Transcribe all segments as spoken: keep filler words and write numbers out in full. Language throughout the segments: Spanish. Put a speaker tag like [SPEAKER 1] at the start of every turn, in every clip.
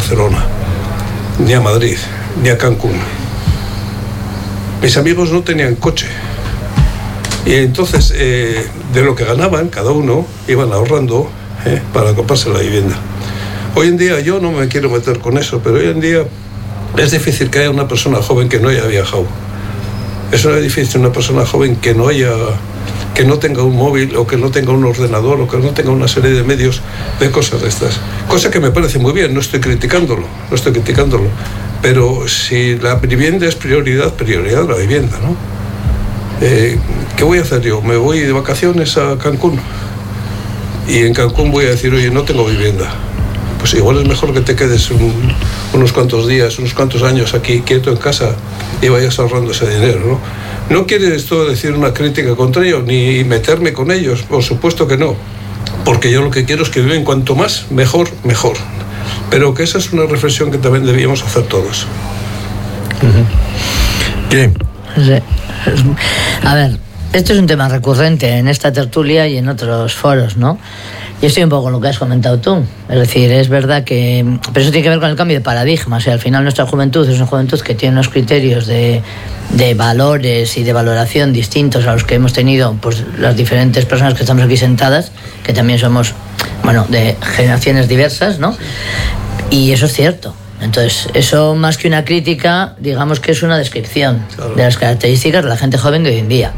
[SPEAKER 1] Barcelona, ni a Madrid, ni a Cancún. Mis amigos no tenían coche. Y entonces, eh, de lo que ganaban, cada uno iban ahorrando eh, para comprarse la vivienda. Hoy en día yo no me quiero meter con eso, pero hoy en día es difícil que haya una persona joven que no haya viajado. Es difícil una persona joven que no haya, que no tenga un móvil o que no tenga un ordenador o que no tenga una serie de medios de cosas de estas. Cosa que me parece muy bien, no estoy criticándolo, no estoy criticándolo. Pero si la vivienda es prioridad, prioridad la vivienda, ¿no? Eh, ¿Qué voy a hacer yo? Me voy de vacaciones a Cancún y en Cancún voy a decir, oye, no tengo vivienda. Pues igual es mejor que te quedes un, unos cuantos días, unos cuantos años aquí quieto en casa y vayas ahorrando ese dinero, ¿no? No quiere esto decir una crítica contra ellos ni meterme con ellos, por supuesto que no, porque yo lo que quiero es que viven cuanto más, mejor, mejor. Pero que esa es una reflexión que también debíamos hacer todos.
[SPEAKER 2] ¿Qué?
[SPEAKER 3] Sí. A ver, esto es un tema recurrente en esta tertulia y en otros foros, ¿no? Yo estoy un poco con lo que has comentado tú. Es decir, es verdad que... Pero eso tiene que ver con el cambio de paradigma. O sea, al final nuestra juventud es una juventud que tiene unos criterios de, de valores y de valoración distintos a los que hemos tenido pues las diferentes personas que estamos aquí sentadas, que también somos, bueno, de generaciones diversas, ¿no? Y eso es cierto. Entonces, eso más que una crítica, digamos que es una descripción claro. de las características de la gente joven de hoy en día.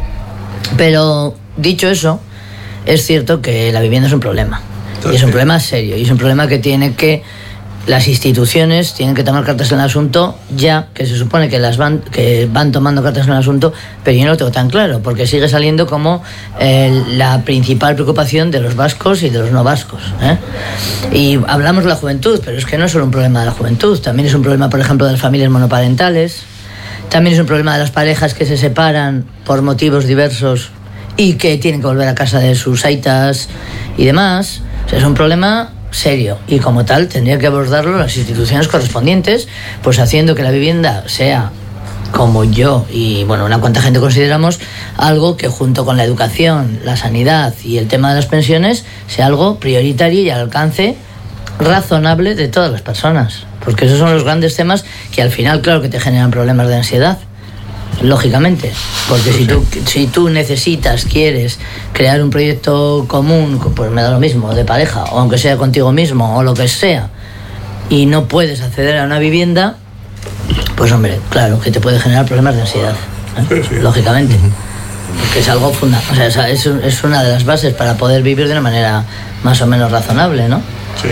[SPEAKER 3] Pero, dicho eso, es cierto que la vivienda es un problema. Y es un problema serio. Y es un problema que tiene que... Las instituciones tienen que tomar cartas en el asunto ya, que se supone que las van que van tomando cartas en el asunto, pero yo no lo tengo tan claro, porque sigue saliendo como eh, la principal preocupación de los vascos y de los no vascos, ¿eh? Y hablamos de la juventud, pero es que no es solo un problema de la juventud, también es un problema, por ejemplo, de las familias monoparentales, también es un problema de las parejas que se separan por motivos diversos y que tienen que volver a casa de sus aitas y demás. O sea, es un problema serio y como tal tendría que abordarlo las instituciones correspondientes, pues haciendo que la vivienda sea, como yo y bueno, una cuanta gente consideramos, algo que junto con la educación, la sanidad y el tema de las pensiones sea algo prioritario y al alcance razonable de todas las personas, porque esos son los grandes temas que al final, claro, que te generan problemas de ansiedad, lógicamente, porque si tú, si tú necesitas, quieres crear un proyecto común, pues me da lo mismo, de pareja, o aunque sea contigo mismo, o lo que sea, y no puedes acceder a una vivienda, pues hombre, claro, que te puede generar problemas de ansiedad, ¿eh? Sí, sí. Lógicamente, porque es algo fundamental, o sea, es, es una de las bases para poder vivir de una manera más o menos razonable, ¿no?
[SPEAKER 2] Sí.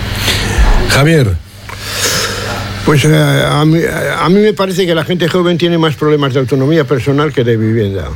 [SPEAKER 2] Javier.
[SPEAKER 4] Pues eh, a, mí, a mí me parece que la gente joven tiene más problemas de autonomía personal que de vivienda.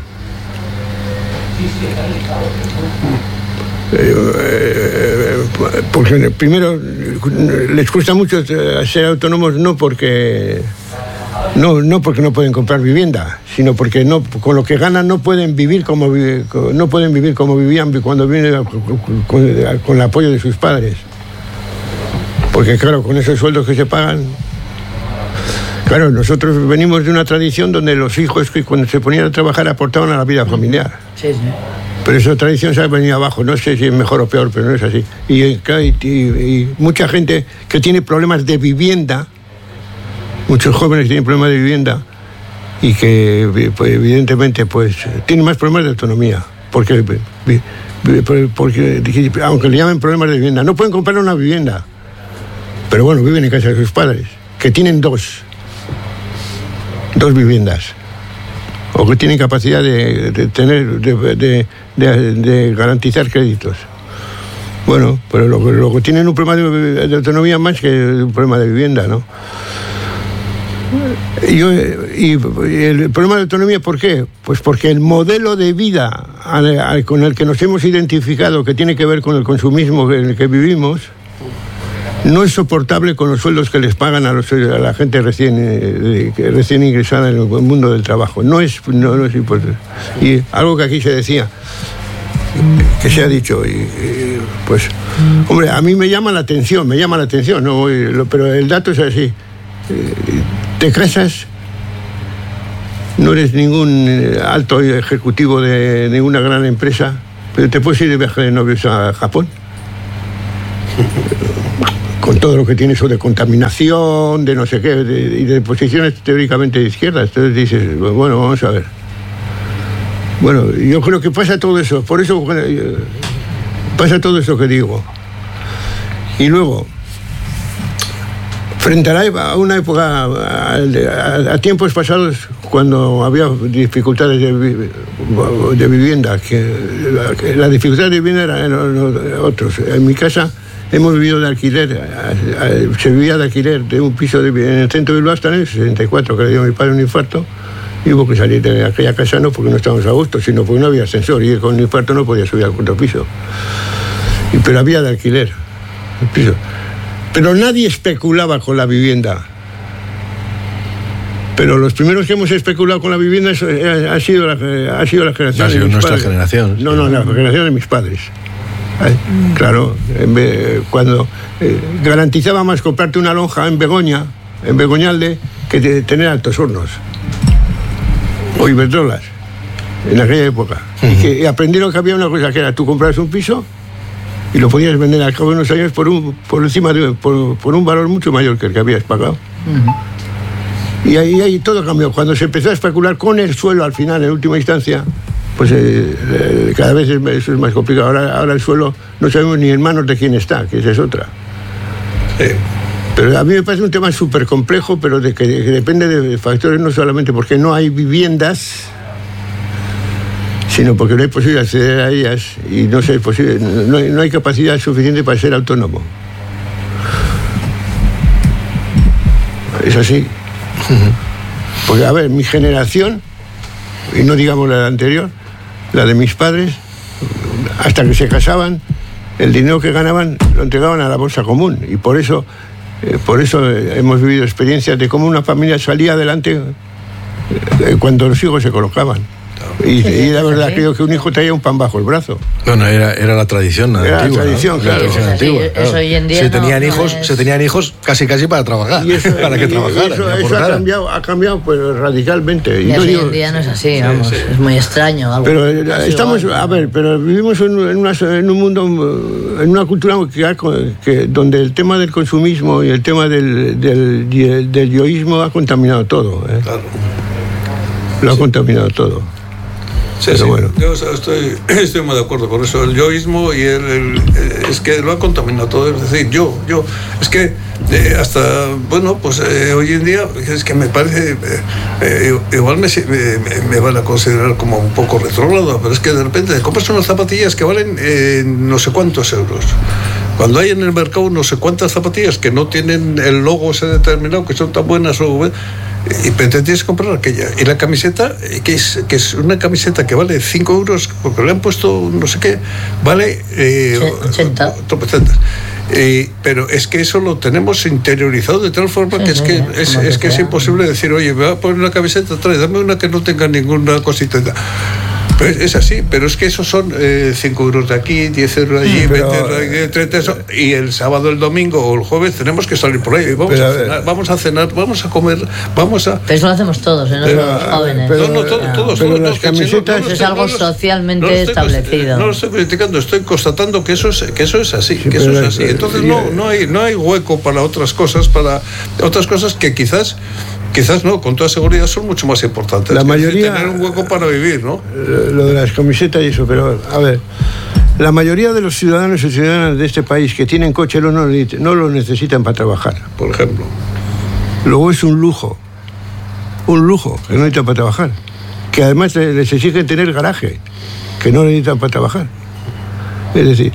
[SPEAKER 4] Eh, eh, porque primero les cuesta mucho ser autónomos no porque no no porque no pueden comprar vivienda, sino porque no con lo que ganan no pueden vivir como no pueden vivir como vivían cuando viven con, con, con el apoyo de sus padres. Porque claro, con esos sueldos que se pagan. Claro, nosotros venimos de una tradición donde los hijos que cuando se ponían a trabajar aportaban a la vida familiar.
[SPEAKER 3] Sí, sí.
[SPEAKER 4] Pero esa tradición se ha venido abajo, no sé si es mejor o peor, pero no es así. Y, y, y mucha gente que tiene problemas de vivienda, muchos jóvenes tienen problemas de vivienda y que pues, evidentemente pues tienen más problemas de autonomía, porque, porque aunque le llamen problemas de vivienda, no pueden comprar una vivienda, pero bueno, viven en casa de sus padres, que tienen dos. dos viviendas o que tienen capacidad de, de tener de, de, de, de garantizar créditos. Bueno, pero luego lo, lo tienen un problema de, de autonomía más que un problema de vivienda, ¿no? Y, y, y el problema de autonomía, ¿por qué? Pues porque el modelo de vida al, al, con el que nos hemos identificado, que tiene que ver con el consumismo en el que vivimos, no es soportable con los sueldos que les pagan a, los, a la gente recién, eh, recién ingresada en el mundo del trabajo. No es, no, no es importante. Y algo que aquí se decía, que se ha dicho, y, y, pues, hombre, a mí me llama la atención, me llama la atención, ¿no? Pero el dato es así. Te casas, no eres ningún alto ejecutivo de ninguna gran empresa, pero te puedes ir de viaje de novios a Japón. con todo lo que tiene eso de contaminación, de no sé qué, de, y de posiciones teóricamente de izquierda. Entonces dices, bueno, vamos a ver. Bueno, yo creo que pasa todo eso, por eso bueno, pasa todo eso que digo. Y luego, frente a una época, a, a, a tiempos pasados, cuando había dificultades de, de vivienda, que la, que la dificultad de vivienda eran los otros. En mi casa hemos vivido de alquiler, a, a, se vivía de alquiler de un piso de, en el centro de Bilbao hasta en el sesenta y cuatro, que le dio a mi padre un infarto, y hubo que salir de aquella casa no porque no estábamos a gusto, sino porque no había ascensor, y con un infarto no podía subir al cuarto piso. Y, pero había de alquiler el piso. Pero nadie especulaba con la vivienda. Pero los primeros que hemos especulado con la vivienda es, ha, ha, sido la, ha sido la generación
[SPEAKER 2] ha sido
[SPEAKER 4] de mis
[SPEAKER 2] nuestra
[SPEAKER 4] padres.
[SPEAKER 2] generación.
[SPEAKER 4] No, no, la generación de mis padres. Claro, en vez, cuando eh, garantizaba más comprarte una lonja en Begoña, en Begoñalde, que de tener Altos Hornos o Iberdrolas en aquella época. Uh-huh. Y que aprendieron que había una cosa que era, tú comprabas un piso y lo podías vender al cabo de unos años por un por encima de por, por un valor mucho mayor que el que habías pagado. Uh-huh. Y ahí, ahí todo cambió. Cuando se empezó a especular con el suelo al final, en última instancia, pues eh, eh, cada vez es, eso es más complicado. Ahora, ahora el suelo no sabemos ni en manos de quién está, que esa es otra. Sí. Pero a mí me parece un tema súper complejo, pero de que, de que depende de factores no solamente porque no hay viviendas, sino porque no hay posibilidad de acceder a ellas y no, es posible, no, hay, no hay capacidad suficiente para ser autónomo. Es así. Porque, a ver, mi generación, y no digamos la de la anterior, la de mis padres, hasta que se casaban, el dinero que ganaban lo entregaban a la bolsa común. Y por eso, eh, por eso hemos vivido experiencias de cómo una familia salía adelante eh, cuando los hijos se colocaban. Y, y la verdad creo que un hijo traía un pan bajo el brazo.
[SPEAKER 2] No, no, era, era la tradición
[SPEAKER 4] era
[SPEAKER 2] antigua.
[SPEAKER 4] La tradición,
[SPEAKER 2] ¿no?
[SPEAKER 4] claro.
[SPEAKER 2] La tradición
[SPEAKER 3] Sí,
[SPEAKER 2] antigua,
[SPEAKER 3] eso
[SPEAKER 2] claro.
[SPEAKER 3] hoy en día
[SPEAKER 2] se
[SPEAKER 3] no,
[SPEAKER 2] tenían
[SPEAKER 3] no
[SPEAKER 2] hijos,
[SPEAKER 3] es...
[SPEAKER 2] se tenían hijos casi casi para trabajar,
[SPEAKER 4] y eso,
[SPEAKER 2] para que
[SPEAKER 4] y,
[SPEAKER 2] trabajaran.
[SPEAKER 4] y eso,
[SPEAKER 2] no
[SPEAKER 4] eso ha cambiado, ha cambiado pues radicalmente.
[SPEAKER 3] Y
[SPEAKER 4] y
[SPEAKER 3] hoy
[SPEAKER 4] digo,
[SPEAKER 3] en día no es así, vamos,
[SPEAKER 1] sí.
[SPEAKER 3] es muy extraño. Algo.
[SPEAKER 4] Pero eh, estamos, a ver, pero vivimos en, en, una, en un mundo, en una cultura que, que, donde el tema del consumismo y el tema del, del, del, del yoísmo ha contaminado todo. ¿eh?
[SPEAKER 1] Claro.
[SPEAKER 4] Lo ha
[SPEAKER 1] Sí.
[SPEAKER 4] contaminado todo.
[SPEAKER 1] Sí,
[SPEAKER 4] Pero
[SPEAKER 1] sí.
[SPEAKER 4] bueno.
[SPEAKER 1] Yo estoy, estoy muy de acuerdo con eso. El yoísmo y el, el, es que lo ha contaminado todo. Es decir, yo, yo, es que eh, hasta, bueno, pues eh, hoy en día es que me parece, eh, eh, igual me, me, me van a considerar como un poco retrógrado, pero es que de repente te compras unas zapatillas que valen eh, no sé cuántos euros. Cuando hay en el mercado no sé cuántas zapatillas que no tienen el logo ese determinado, que son tan buenas o... Y te tienes que comprar aquella. Y la camiseta, que es, que es una camiseta que vale cinco euros, porque le han puesto no sé qué, vale eh,
[SPEAKER 3] ochenta.
[SPEAKER 1] Eh, pero es que eso lo tenemos interiorizado de tal forma
[SPEAKER 3] sí,
[SPEAKER 1] que es
[SPEAKER 3] sí,
[SPEAKER 1] que
[SPEAKER 3] sí,
[SPEAKER 1] es,
[SPEAKER 3] que
[SPEAKER 1] es que es
[SPEAKER 3] sea.
[SPEAKER 1] imposible decir, oye, me voy a poner una camiseta, trae, dame una que no tenga ninguna cosita. Pero es así, pero es que esos son cinco euros de aquí, diez euros de allí,
[SPEAKER 4] pero,
[SPEAKER 1] veinte euros de aquí, treinta, eso, y el sábado, el domingo o el jueves tenemos que salir por ahí, vamos,
[SPEAKER 4] pero,
[SPEAKER 1] a, cenar, vamos a cenar, vamos a comer, vamos a...
[SPEAKER 3] Pero eso lo hacemos todos, ¿eh? No
[SPEAKER 1] Pero,
[SPEAKER 3] somos jóvenes.
[SPEAKER 4] pero-
[SPEAKER 1] no, no, todo,
[SPEAKER 3] Ah.
[SPEAKER 1] todos,
[SPEAKER 4] pero
[SPEAKER 1] todos,
[SPEAKER 4] las
[SPEAKER 1] no, que si no,
[SPEAKER 4] camisetas-
[SPEAKER 1] no lo
[SPEAKER 3] Es
[SPEAKER 1] estoy-
[SPEAKER 3] algo
[SPEAKER 1] no lo-
[SPEAKER 3] socialmente
[SPEAKER 1] no lo estoy-
[SPEAKER 3] establecido.
[SPEAKER 1] No lo estoy criticando, estoy constatando que eso es, que eso es así,
[SPEAKER 4] Sí,
[SPEAKER 1] que eso
[SPEAKER 4] pero
[SPEAKER 1] es
[SPEAKER 4] la-
[SPEAKER 1] así. Entonces
[SPEAKER 4] y-
[SPEAKER 1] no, no, hay, no hay hueco para otras cosas, para otras cosas que quizás... Quizás no, con toda seguridad son mucho más importantes.
[SPEAKER 4] La
[SPEAKER 1] que
[SPEAKER 4] mayoría-
[SPEAKER 1] tener un hueco para vivir, ¿no?
[SPEAKER 4] Lo de las camisetas y eso, pero a ver, la mayoría de los ciudadanos y ciudadanas de este país que tienen coche no, no, no lo necesitan para trabajar.
[SPEAKER 1] Por ejemplo.
[SPEAKER 4] Luego es un lujo, un lujo que no necesitan para trabajar. Que además les exigen tener garaje, que no necesitan para trabajar. Es decir,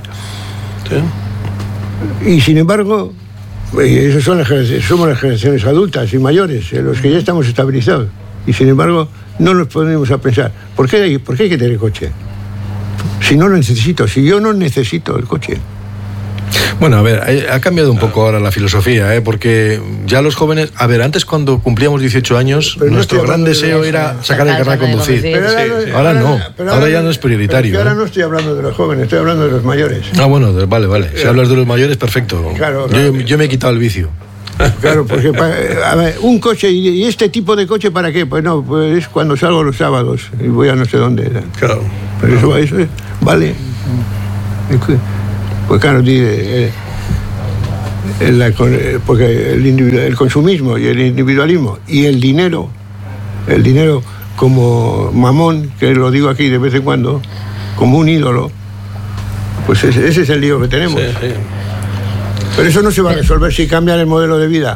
[SPEAKER 1] ¿Sí?
[SPEAKER 4] y sin embargo, y esas son las generaciones, somos las generaciones adultas y mayores, eh, los que ya estamos estabilizados. Y sin embargo, no nos ponemos a pensar, ¿por qué hay, por qué hay que tener coche? Si no lo necesito, si yo no necesito el coche.
[SPEAKER 2] Bueno, a ver, ha cambiado un poco ahora la filosofía, ¿eh? Porque ya los jóvenes... A ver, antes cuando cumplíamos dieciocho años,
[SPEAKER 4] Pero no
[SPEAKER 2] nuestro
[SPEAKER 4] estoy
[SPEAKER 2] gran
[SPEAKER 4] hablando de
[SPEAKER 2] deseo
[SPEAKER 3] eso,
[SPEAKER 2] era
[SPEAKER 3] sacar
[SPEAKER 2] sacar el carnet de conducir.
[SPEAKER 3] Pero
[SPEAKER 1] Sí,
[SPEAKER 4] no-
[SPEAKER 1] sí.
[SPEAKER 2] Ahora no,
[SPEAKER 4] pero
[SPEAKER 2] ahora ya no es prioritario,
[SPEAKER 4] pero que ahora
[SPEAKER 2] ¿eh?
[SPEAKER 4] no estoy hablando de los jóvenes, estoy hablando de los mayores.
[SPEAKER 2] Ah, bueno, de- vale, vale. Si hablas de los mayores, perfecto.
[SPEAKER 4] Claro,
[SPEAKER 2] Yo,
[SPEAKER 4] claro.
[SPEAKER 2] yo me he quitado el vicio.
[SPEAKER 4] Claro, porque pa- a ver, un coche, y, y este tipo de coche para qué? Pues no, pues es cuando salgo los sábados y voy a no sé dónde.
[SPEAKER 1] Claro.
[SPEAKER 4] Pero eso, eso es- vale. Pues claro, di- eh, en la, porque el, el consumismo y el individualismo y el dinero, el dinero como mamón, que lo digo aquí de vez en cuando, como un ídolo, pues ese, ese es el lío que tenemos. Sí, sí. Pero eso no se va a resolver si cambian el modelo de vida.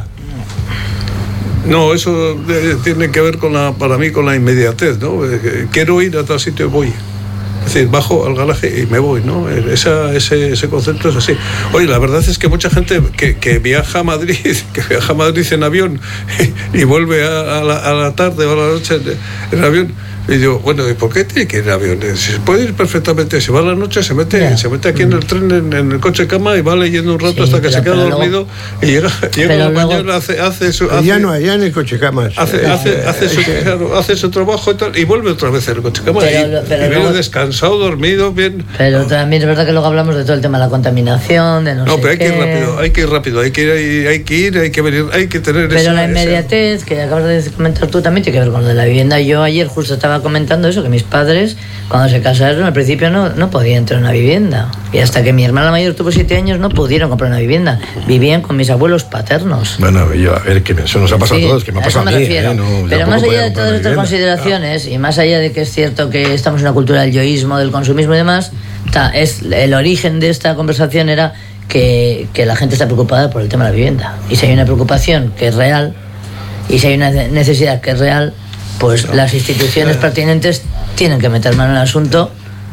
[SPEAKER 1] No, eso tiene que ver con la, para mí, con la inmediatez, ¿no? Quiero ir a tal sitio y voy. Es decir, bajo al garaje y me voy, ¿no? Esa, ese, ese concepto es así. Oye, la verdad es que mucha gente que, que viaja a Madrid, que viaja a Madrid en avión y, y vuelve a, a, la, a la tarde o a la noche en, en avión. Y digo, bueno, ¿y por qué tiene que ir en avión? Se puede ir perfectamente, si va a la noche, se mete, yeah. se mete aquí en el tren, en, en el coche cama y va leyendo un rato sí, hasta que se queda dormido luego, y llega, llega la luego, mañana, hace, hace su... Hace,
[SPEAKER 4] ya no, allá en el coche cama.
[SPEAKER 1] Hace, hace, hace, su, claro, hace su trabajo y tal, y vuelve otra vez en el coche cama pero, y, pero y viene descansado, dormido, bien.
[SPEAKER 3] Pero también es verdad que luego hablamos de todo el tema de la contaminación, de no,
[SPEAKER 1] no
[SPEAKER 3] sé
[SPEAKER 1] pero hay
[SPEAKER 3] qué.
[SPEAKER 1] que ir rápido, hay que ir rápido, hay que ir, hay que ir, hay que venir, hay que tener
[SPEAKER 3] Pero
[SPEAKER 1] esa,
[SPEAKER 3] la inmediatez, esa... que acabas de comentar tú, también tiene que ver con lo de la vivienda. Yo ayer justo estaba comentando eso, que mis padres, cuando se casaron, al principio no, no podían entrar en una vivienda. Y hasta que mi hermana mayor tuvo siete años, no pudieron comprar una vivienda. Vivían con mis abuelos paternos.
[SPEAKER 2] Bueno, yo, a ver, que eso nos ha pasado sí, a todos, que me ha pasado a mí. ¿eh? No,
[SPEAKER 3] Pero más allá de todas estas consideraciones, ah. y más allá de que es cierto que estamos en una cultura del yoísmo, del consumismo y demás, ta, es, el origen de esta conversación era que, que la gente está preocupada por el tema de la vivienda. Y si hay una preocupación que es real, y si hay una necesidad que es real, pues no. las instituciones pertinentes tienen que meter mano en el asunto.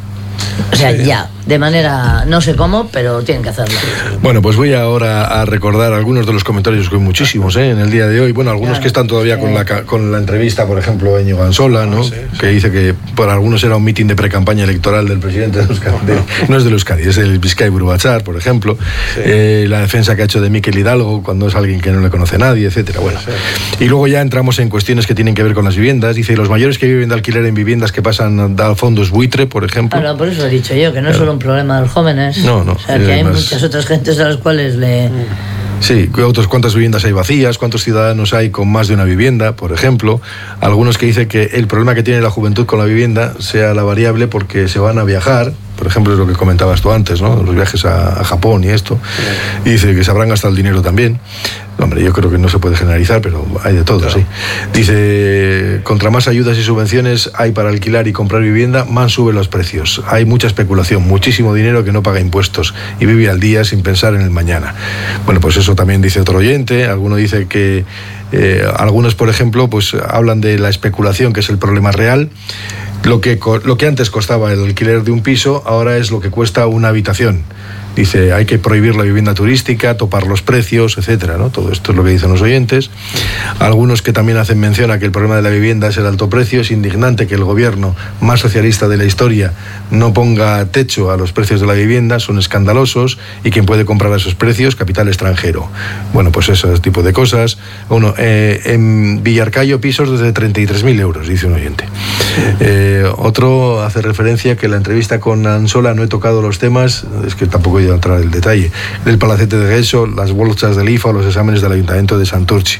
[SPEAKER 3] O sea, ya, de manera, no sé cómo, pero tienen que hacerlo.
[SPEAKER 2] Bueno, pues voy ahora a recordar algunos de los comentarios, que hay muchísimos ¿eh? en el día de hoy. Bueno, algunos claro, que están todavía sí. con, la, con la entrevista, por ejemplo, Íñigo Ansola, ¿no? Ah, sí, sí. Que dice que para algunos era un mitin de pre-campaña electoral del presidente de Euskadi. De, no es de Euskadi, es el Bizkai Burubachar, por ejemplo. Sí. Eh, la defensa que ha hecho de Mikel Hidalgo, cuando es alguien que no le conoce a nadie, etcétera. Bueno, sí. Y luego ya entramos en cuestiones que tienen que ver con las viviendas. Dice, los mayores que viven de alquiler en viviendas que pasan a fondos buitre, por ejemplo.
[SPEAKER 3] Claro, por eso he dicho yo, que no es solo un problema de los jóvenes.
[SPEAKER 2] No, no.
[SPEAKER 3] O sea, que hay más... muchas otras gentes a las cuales le...
[SPEAKER 2] Sí, otros, cuántas viviendas hay vacías, cuántos ciudadanos hay con más de una vivienda, por ejemplo. Algunos que dicen que el problema que tiene la juventud con la vivienda sea la variable porque se van a viajar. Por ejemplo, es lo que comentabas tú antes, ¿no? Los viajes a, a Japón y esto. Y dice que se habrán gastado el dinero también. Hombre, yo creo que no se puede generalizar, pero hay de todo, claro. sí. Dice, contra más ayudas y subvenciones hay para alquilar y comprar vivienda, más suben los precios. Hay mucha especulación, muchísimo dinero que no paga impuestos y vive al día sin pensar en el mañana. Bueno, pues eso también dice otro oyente. Alguno dice que eh, algunos, por ejemplo, pues hablan de la especulación, que es el problema real. Lo que, lo que antes costaba el alquiler de un piso, ahora es lo que cuesta una habitación. Dice, hay que prohibir la vivienda turística, topar los precios, etcétera, ¿no? Todo esto es lo que dicen los oyentes. Algunos que también hacen mención a que el problema de la vivienda es el alto precio. Es indignante que el gobierno más socialista de la historia no ponga techo a los precios de la vivienda, son escandalosos, y quien puede comprar a esos precios, capital extranjero. Bueno, pues ese tipo de cosas. Uno, eh, en Villarcayo, pisos desde treinta y tres mil euros, dice un oyente. Eh, otro hace referencia a que en la entrevista con Ansola no he tocado los temas, es que tampoco he ido a entrar en el detalle, del palacete de Gueso, las bolsas del I F A o los exámenes del Ayuntamiento de Santurchi.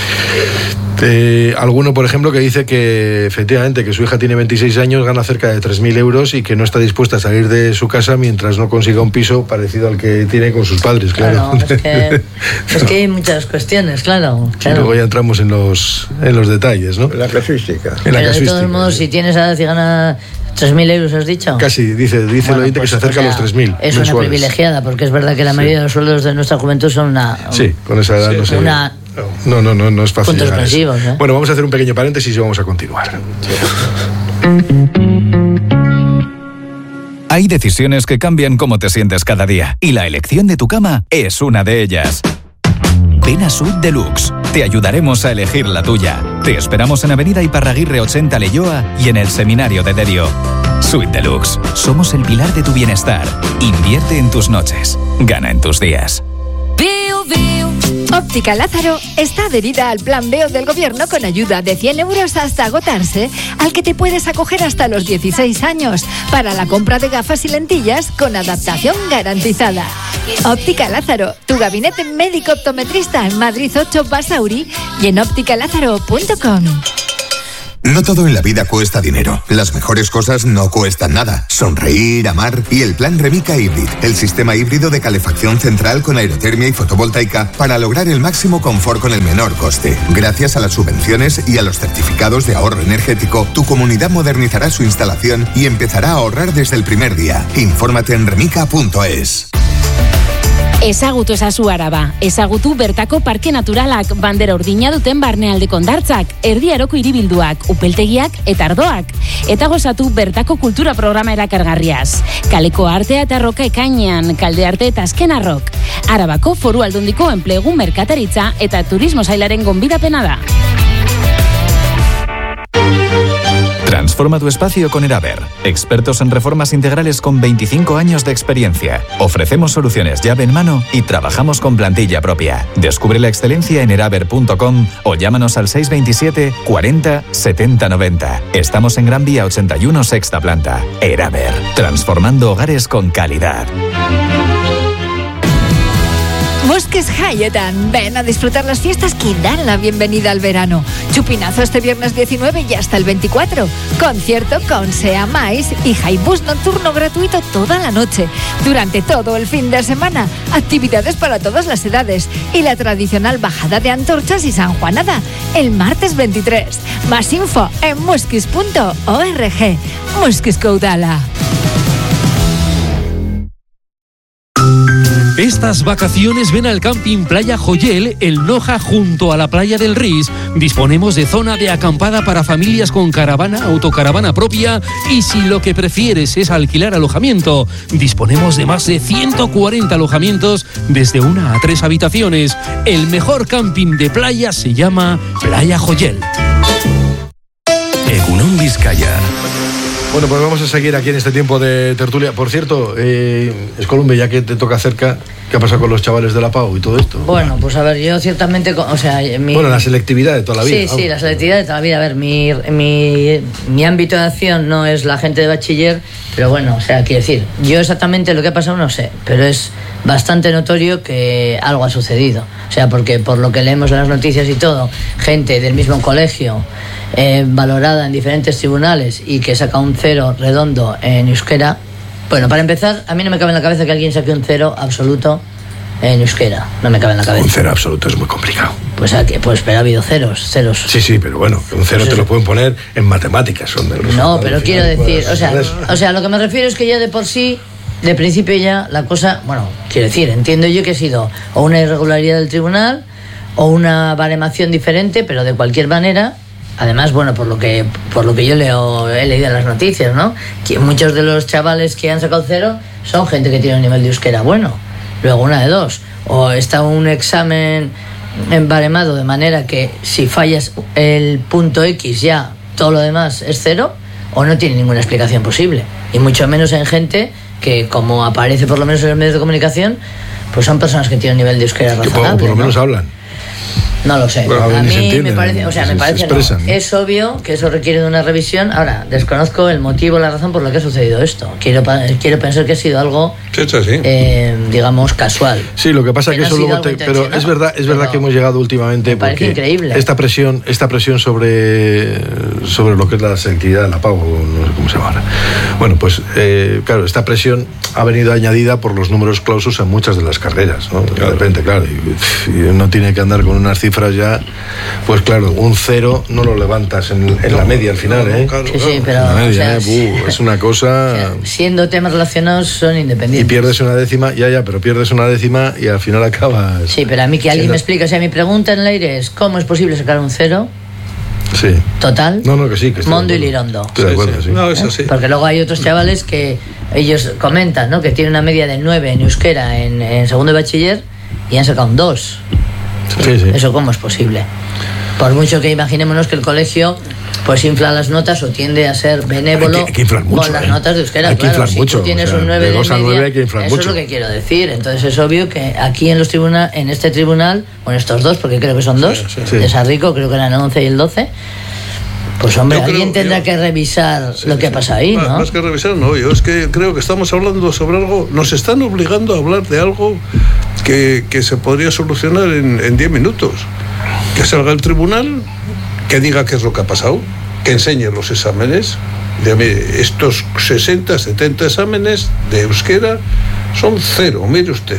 [SPEAKER 2] Eh, alguno, por ejemplo, que dice que efectivamente que su hija tiene veintiséis años, gana cerca de tres mil euros y que no está dispuesta a salir de su casa mientras no consiga un piso parecido al que tiene con sus padres, claro.
[SPEAKER 3] Claro, es que, es que hay muchas cuestiones, claro. claro.
[SPEAKER 2] Y luego ya entramos en los, en los detalles, ¿no?
[SPEAKER 4] La casuística.
[SPEAKER 2] En la
[SPEAKER 3] Pero
[SPEAKER 2] casuística,
[SPEAKER 3] de todos modos, si tienes edad y gana tres mil euros, ¿has dicho?
[SPEAKER 2] Casi, dice, dice bueno, el oyente pues, que se acerca o sea, a los tres mil.
[SPEAKER 3] Es mensuales. Una privilegiada, porque es verdad que la mayoría sí. de los sueldos de nuestra juventud son una...
[SPEAKER 2] Sí, con esa edad sí, no sé.
[SPEAKER 3] Una,
[SPEAKER 2] no, no, no, no es fácil.
[SPEAKER 3] Puntos pasivos, ¿eh?
[SPEAKER 2] Bueno, vamos a hacer un pequeño paréntesis y vamos a continuar.
[SPEAKER 5] Hay decisiones que cambian cómo te sientes cada día, y la elección de tu cama es una de ellas. Ven a Suite Deluxe. Te ayudaremos a elegir la tuya. Te esperamos en Avenida Iparraguirre ochenta Leioa y en el Seminario de Derio. Suite Deluxe. Somos el pilar de tu bienestar. Invierte en tus noches. Gana en tus días.
[SPEAKER 6] Óptica Lázaro está adherida al Plan B E O del Gobierno con ayuda de cien euros hasta agotarse, al que te puedes acoger hasta los dieciséis años para la compra de gafas y lentillas con adaptación garantizada. Óptica Lázaro, tu gabinete médico optometrista en Madrid ocho Basauri y en óptica lázaro punto com.
[SPEAKER 7] No todo en la vida cuesta dinero. Las mejores cosas no cuestan nada. Sonreír, amar y el plan Remica Hybrid, el sistema híbrido de calefacción central con aerotermia y fotovoltaica para lograr el máximo confort con el menor coste. Gracias a las subvenciones y a los certificados de ahorro energético, tu comunidad modernizará su instalación y empezará a ahorrar desde el primer día. Infórmate en remica punto es.
[SPEAKER 8] Ezagutu ezazu Araba. Ezagutu bertako parke naturalak, bandera urdina duten barnealdeko hondartzak, erdiaroko hiribilduak, upeltegiak eta ardoak. Eta gozatu bertako kultura programa erakargarriaz. Kaleko artea eta roka ekainean, kalde arte eta azken arrok. Arabako Foru Aldundiko enplegu merkataritza eta turismo sailaren gonbidapena da.
[SPEAKER 5] Transforma tu espacio con Eraber. Expertos en reformas integrales con veinticinco años de experiencia. Ofrecemos soluciones llave en mano y trabajamos con plantilla propia. Descubre la excelencia en eraber punto com o llámanos al seis veintisiete cuarenta setenta noventa. Estamos en Gran Vía ochenta y uno, sexta planta. Eraber. Transformando hogares con calidad.
[SPEAKER 6] Bosques Hayetan, ven a disfrutar las fiestas que dan la bienvenida al verano. Chupinazo este viernes diecinueve y hasta el veinticuatro. Concierto con Sea Mais y Jaibús nocturno gratuito toda la noche. Durante todo el fin de semana, actividades para todas las edades y la tradicional bajada de antorchas y sanjuanada el martes veintitrés. Más info en muskis punto org. Muskis Caudala.
[SPEAKER 9] Estas vacaciones ven al Camping Playa Joyel, el Noja, junto a la playa del Ris. Disponemos de zona de acampada para familias con caravana, autocaravana propia y si lo que prefieres es alquilar alojamiento, disponemos de más de ciento cuarenta alojamientos desde una a tres habitaciones. El mejor camping de playa se llama Playa Joyel.
[SPEAKER 5] Egunon Vizcaya.
[SPEAKER 2] Bueno, pues vamos a seguir aquí en este tiempo de tertulia. Por cierto, eh, Escolumbe, ya que te toca cerca, ¿qué ha pasado con los chavales de la P A U y todo esto?
[SPEAKER 3] Bueno, pues a ver, yo ciertamente, o sea... Mi...
[SPEAKER 2] Bueno, la selectividad de toda la vida.
[SPEAKER 3] Sí, sí, la selectividad de toda la vida. A ver, mi, mi, mi ámbito de acción no es la gente de bachiller, pero bueno, o sea, quiero decir, yo exactamente lo que ha pasado no sé, pero es bastante notorio que algo ha sucedido. O sea, porque por lo que leemos en las noticias y todo, gente del mismo colegio... Eh, valorada en diferentes tribunales y que saca un cero redondo en euskera. Bueno, para empezar, a mí no me cabe en la cabeza que alguien saque un cero absoluto en euskera. No me cabe en la cabeza.
[SPEAKER 1] Un cero absoluto es muy complicado.
[SPEAKER 3] Pues, aquí, pues pero ha habido ceros, ceros.
[SPEAKER 1] Sí, sí, pero bueno, un cero pues te lo pueden poner en matemáticas. Son del
[SPEAKER 3] no, pero quiero decir, o sea, o sea, lo que me refiero es que ya de por sí, de principio ya la cosa, bueno, quiero decir, entiendo yo que ha sido o una irregularidad del tribunal o una baremación diferente, pero de cualquier manera... Además, bueno, por lo que por lo que yo leo, he leído en las noticias, ¿no? Que muchos de los chavales que han sacado cero son gente que tiene un nivel de euskera bueno. Luego, una de dos. O está un examen baremado de manera que si fallas el punto X ya, todo lo demás es cero, o no tiene ninguna explicación posible. Y mucho menos en gente que, como aparece por lo menos en los medios de comunicación, pues son personas que tienen un nivel de euskera razonable.
[SPEAKER 2] Que por lo menos
[SPEAKER 3] ¿no?
[SPEAKER 2] hablan.
[SPEAKER 3] No lo sé.
[SPEAKER 2] Bueno,
[SPEAKER 3] a mí
[SPEAKER 2] entienden,
[SPEAKER 3] me parece, o sea, me parece no. Es obvio que eso requiere de una revisión. Ahora, desconozco el motivo, la razón por la que ha sucedido esto. Quiero quiero pensar que ha sido algo,
[SPEAKER 1] sí, sí.
[SPEAKER 3] Eh, digamos, casual.
[SPEAKER 2] Sí, lo que pasa es que, que no eso luego te, pero es verdad, es verdad que hemos llegado últimamente
[SPEAKER 3] me parece
[SPEAKER 2] porque
[SPEAKER 3] increíble.
[SPEAKER 2] esta presión, esta presión sobre sobre lo que es la selectividad de la P A U, no sé cómo se llama ahora. Bueno, pues eh, claro, esta presión ha venido añadida por los números clausus en muchas de las carreras, ¿no? Claro. De repente, claro, y, y uno tiene que andar con unas cifras ya. Pues claro, un cero no lo levantas en, en la media al final, ¿eh?
[SPEAKER 3] Claro, sí, sí, pero...
[SPEAKER 2] La media,
[SPEAKER 3] o sea,
[SPEAKER 2] ¿eh? Buh, es una cosa...
[SPEAKER 3] O sea, siendo temas relacionados son independientes.
[SPEAKER 2] Y pierdes una décima, ya, ya, pero pierdes una décima y al final acabas...
[SPEAKER 3] Sí, pero a mí que alguien siendo... me explique, o sea, mi pregunta en el aire es ¿cómo es posible sacar un cero?
[SPEAKER 2] Sí.
[SPEAKER 3] Total.
[SPEAKER 2] No, no, que sí. Que
[SPEAKER 3] Mondo y Lirondo.
[SPEAKER 2] Estoy de acuerdo, sí.
[SPEAKER 1] sí. No, eso sí.
[SPEAKER 3] Porque luego hay otros chavales que ellos comentan, ¿no? Que tienen una media de nueve en euskera en, en segundo de bachiller y han sacado un dos.
[SPEAKER 2] Sí, sí.
[SPEAKER 3] ¿Eso cómo es posible? Por mucho que imaginémonos que el colegio pues infla las notas o tiende a ser benévolo
[SPEAKER 2] hay que, hay que inflar mucho,
[SPEAKER 3] con las
[SPEAKER 2] ¿eh?
[SPEAKER 3] notas de euskera.
[SPEAKER 2] Hay que
[SPEAKER 3] claro,
[SPEAKER 2] inflar
[SPEAKER 3] si
[SPEAKER 2] mucho.
[SPEAKER 3] tú tienes
[SPEAKER 2] O sea,
[SPEAKER 3] un nueve de,
[SPEAKER 2] de dos a nueve
[SPEAKER 3] media,
[SPEAKER 2] hay que inflar
[SPEAKER 3] eso
[SPEAKER 2] mucho.
[SPEAKER 3] es lo que quiero decir. Entonces es obvio que aquí en los tribunales, en este tribunal, o en estos dos, porque creo que son dos,
[SPEAKER 2] sí, sí.
[SPEAKER 3] de Sarrico, creo que eran el once y el doce. Pues hombre, yo alguien creo, tendrá yo, que revisar sí, lo que ha pasado ahí, ¿no?
[SPEAKER 1] Más que revisar, no, yo es que creo que estamos hablando sobre algo, nos están obligando a hablar de algo que, que se podría solucionar en diez minutos. Que salga el tribunal, que diga qué es lo que ha pasado que enseñe los exámenes. De estos sesenta, setenta exámenes de euskera son cero, mire usted.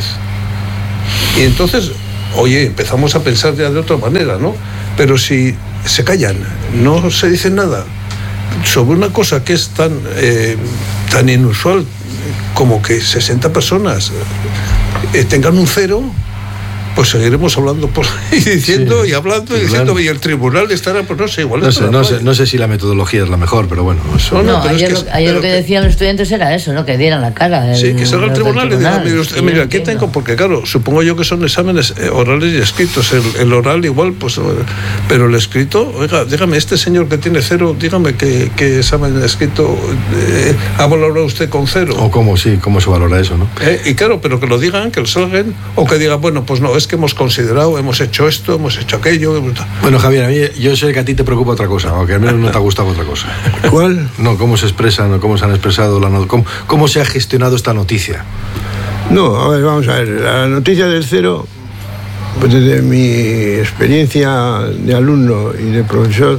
[SPEAKER 1] Y entonces, oye, empezamos a pensar ya de otra manera, ¿no? Pero si se callan, no se dice nada sobre una cosa que es tan, eh, tan inusual como que sesenta personas eh, tengan un cero, pues seguiremos hablando por ahí, diciendo sí, y hablando sí, y diciendo, claro. Y el tribunal estará, pues no sé, igual
[SPEAKER 2] no sé, no sé, no sé si la metodología es la mejor, pero bueno. Eso.
[SPEAKER 3] No, no,
[SPEAKER 2] pero
[SPEAKER 3] ayer,
[SPEAKER 2] es que,
[SPEAKER 3] lo, ayer lo que, que decían los estudiantes era eso, ¿no? Que dieran la cara. El,
[SPEAKER 1] sí, que salga el tribunal, tribunal y diga, mira, usted,
[SPEAKER 3] sí,
[SPEAKER 1] mira aquí tengo, porque claro, supongo yo que son exámenes orales y escritos. El, el oral igual, pues, pero el escrito, oiga, dígame, este señor que tiene cero, dígame qué, qué examen escrito eh, ha valorado usted con cero.
[SPEAKER 2] O cómo, sí, cómo se valora eso, ¿no?
[SPEAKER 1] Eh, y claro, pero que lo digan, que lo salgan, o que digan, bueno, pues no, es que hemos considerado, hemos hecho esto, hemos hecho aquello.
[SPEAKER 2] Bueno, Javier, a mí, yo sé que a ti te preocupa otra cosa, o que al menos no te ha gustado otra cosa.
[SPEAKER 4] ¿Cuál?
[SPEAKER 2] No, cómo se expresan, cómo se han expresado, la not- cómo, cómo se ha gestionado esta noticia.
[SPEAKER 4] No, a ver, vamos a ver, la noticia del cero, pues desde mi experiencia de alumno y de profesor,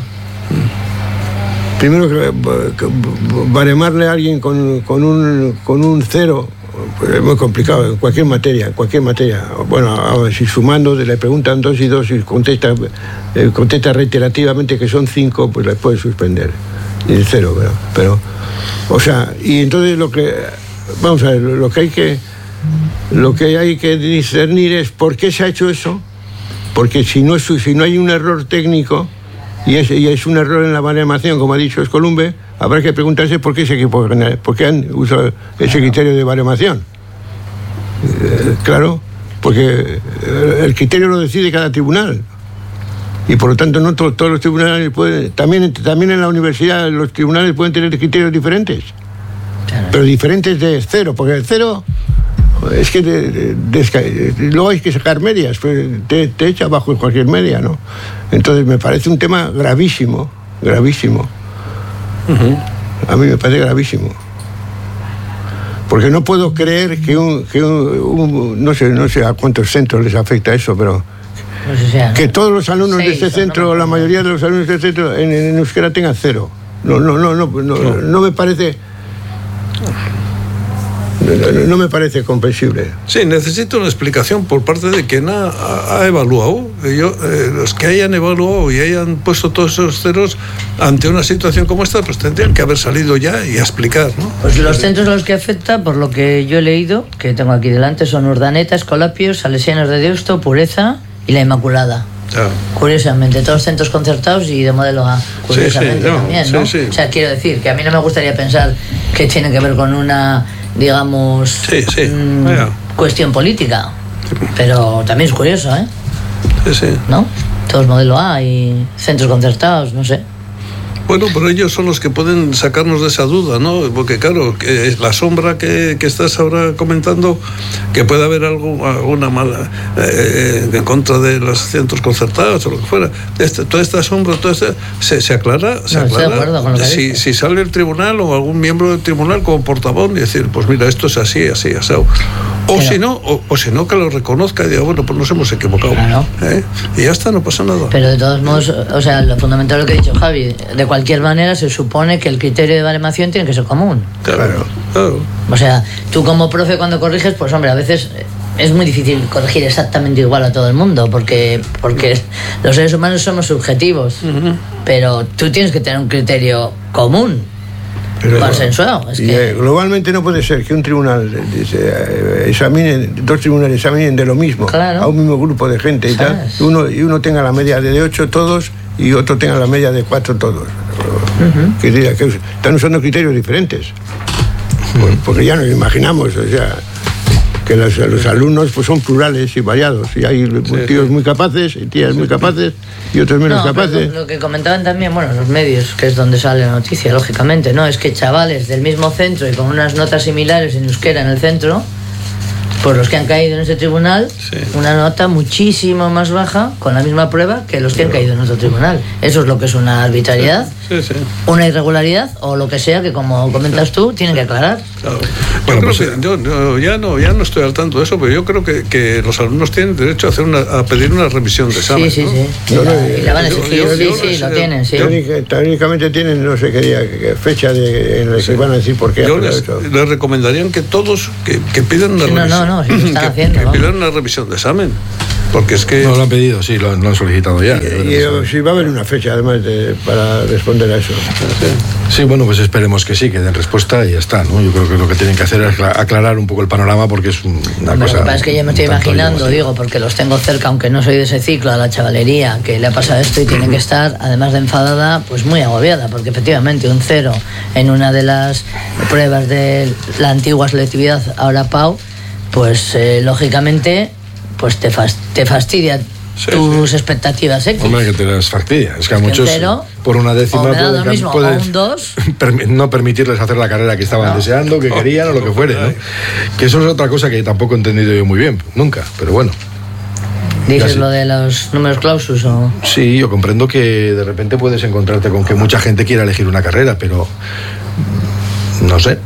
[SPEAKER 4] primero que, que baremarle a alguien con, con, un, con un cero, pues es muy complicado, en cualquier materia, en cualquier materia. Bueno, a ver, si sumando le preguntan dos y dos y contesta, eh, contesta reiterativamente que son cinco, pues les puede suspender. Y el cero, pero, pero, o sea, y entonces lo que, vamos a ver, lo que hay que, lo que hay que discernir es por qué se ha hecho eso, porque si no, si no hay un error técnico, y es, y es un error en la baremación, como ha dicho Escolumbe, habrá que preguntarse por qué ese equipo, por qué han usado ese criterio de baremación. Eh, claro, porque el criterio lo decide cada tribunal. Y por lo tanto no to- todos los tribunales pueden, también, también en la universidad los tribunales pueden tener criterios diferentes. Claro. Pero diferentes de cero, porque el cero es que de, de, de, de, luego hay que sacar medias, pues te, te echa abajo en cualquier media, ¿no? Entonces me parece un tema gravísimo, gravísimo. Uh-huh. A mí me parece gravísimo. Porque no puedo creer que un, que un, un no sé, no sé a cuántos centros les afecta eso, pero
[SPEAKER 3] pues o sea,
[SPEAKER 4] que todos los alumnos seis, de este centro, no la mayoría de los alumnos de este centro en, en euskera tengan cero. No, no, no, no, no, no, no me parece. No, no, no me parece comprensible.
[SPEAKER 1] Sí, necesito una explicación por parte de quien ha, ha evaluado. Yo, eh, los que hayan evaluado y hayan puesto todos esos ceros ante una situación como esta, pues tendrían que haber salido ya y a explicar, ¿no?
[SPEAKER 3] Pues los centros a los que afecta, por lo que yo he leído, que tengo aquí delante, son Urdaneta, Escolapios, Salesianos de Deusto, Pureza y La Inmaculada. Ah. Curiosamente, todos centros concertados y de modelo A, curiosamente sí, sí, no, también, ¿no? Sí, sí. O sea, quiero decir que a mí no me gustaría pensar que tiene que ver con una, digamos,
[SPEAKER 1] sí, sí.
[SPEAKER 3] Mmm, cuestión política, pero también es curioso, ¿eh?
[SPEAKER 1] Sí, sí.
[SPEAKER 3] ¿No? Todos modelo A y centros concertados, no sé.
[SPEAKER 1] Bueno, pero ellos son los que pueden sacarnos de esa duda, ¿no? Porque claro, que la sombra que, que estás ahora comentando, que puede haber algo, alguna mala eh, en contra de los centros concertados o lo que fuera, este, toda esta sombra, toda esta, se, se aclara, se
[SPEAKER 3] no,
[SPEAKER 1] aclara
[SPEAKER 3] con lo que
[SPEAKER 1] si, si sale el tribunal o algún miembro del tribunal como portavoz y decir, pues mira, esto es así, así, así. O pero, si no, o, o si no que lo reconozca y diga, bueno, pues nos hemos equivocado.
[SPEAKER 3] Claro.
[SPEAKER 1] ¿Eh? Y ya está, no pasa nada.
[SPEAKER 3] Pero de todos modos, o sea, lo fundamental es lo que ha dicho Javi, de cualquier manera se supone que el criterio de baremación tiene que ser común.
[SPEAKER 1] Claro, claro.
[SPEAKER 3] O sea, tú como profe cuando corriges, pues hombre, a veces es muy difícil corregir exactamente igual a todo el mundo, porque, porque los seres humanos somos subjetivos, uh-huh. Pero tú tienes que tener un criterio común. Pero consensuado. Es que...
[SPEAKER 4] Globalmente no puede ser que un tribunal examine, dos tribunales examinen de lo mismo,
[SPEAKER 3] claro.
[SPEAKER 4] A un mismo grupo de gente y tal, uno, y uno tenga la media de ocho todos y otro tenga la media de cuatro todos. Uh-huh. Que, diga, que están usando criterios diferentes. Uh-huh. Porque ya nos imaginamos, o sea, que los, los alumnos pues son plurales y variados, y hay sí, tíos sí. muy capaces y tías muy capaces y otros menos
[SPEAKER 3] no,
[SPEAKER 4] capaces.
[SPEAKER 3] Lo, lo que comentaban también, bueno, los medios, que es donde sale la noticia, lógicamente, ¿no? Es que chavales del mismo centro y con unas notas similares en euskera en el centro, pues los que han caído en ese tribunal, sí. una nota muchísimo más baja con la misma prueba que los que han caído en otro tribunal. Eso es lo que es una arbitrariedad, sí, sí, sí. una irregularidad o lo que sea que, como comentas tú, tienen que aclarar.
[SPEAKER 1] Claro. Bueno, yo, creo pues, que, yo, yo ya no ya no estoy al tanto de eso, pero yo creo que, que los alumnos tienen derecho a hacer una, a pedir una revisión de examen.
[SPEAKER 3] Sí, sí,
[SPEAKER 1] ¿no?
[SPEAKER 3] sí. Y la, y la van a exigir, yo, yo, yo, sí, sí, lo tienen, sí.
[SPEAKER 4] Técnicamente tienen, no sé qué día, qué fecha de, en la que sí. van a decir por qué.
[SPEAKER 1] Yo les, les recomendarían que todos que, que pidan una
[SPEAKER 3] sí,
[SPEAKER 1] revisión.
[SPEAKER 3] No, no, no, si lo están
[SPEAKER 1] que,
[SPEAKER 3] haciendo.
[SPEAKER 1] Que pidan una revisión de examen. Porque es que...
[SPEAKER 2] No lo han pedido, sí, lo, lo han solicitado ya.
[SPEAKER 4] Y, y si va a haber una fecha, además, de, para responder a eso.
[SPEAKER 2] Sí, bueno, pues esperemos que sí, que den respuesta y ya está, ¿no? Yo creo que lo que tienen que hacer es aclarar un poco el panorama porque es una
[SPEAKER 3] Hombre,
[SPEAKER 2] cosa...
[SPEAKER 3] Lo que pasa es que yo me estoy imaginando, digo, porque los tengo cerca, aunque no soy de ese ciclo, a la chavalería, que le ha pasado esto y tiene que estar, además de enfadada, pues muy agobiada, porque efectivamente un cero en una de las pruebas de la antigua selectividad, ahora P A U, pues eh, lógicamente pues te, fast, te fastidia sí, tus sí. expectativas X.
[SPEAKER 2] Hombre, que te las fastidia. Es que a muchos cero, por una décima pueden,
[SPEAKER 3] mismo,
[SPEAKER 2] pueden
[SPEAKER 3] un dos.
[SPEAKER 2] no permitirles hacer la carrera que estaban no. deseando, que no, querían o lo que fuere, ¿no? Que eso es otra cosa que tampoco he entendido yo muy bien, nunca, pero bueno.
[SPEAKER 3] ¿Dices lo de los números clausus o...?
[SPEAKER 2] Sí, yo comprendo que de repente puedes encontrarte con que mucha gente quiera elegir una carrera, pero no sé.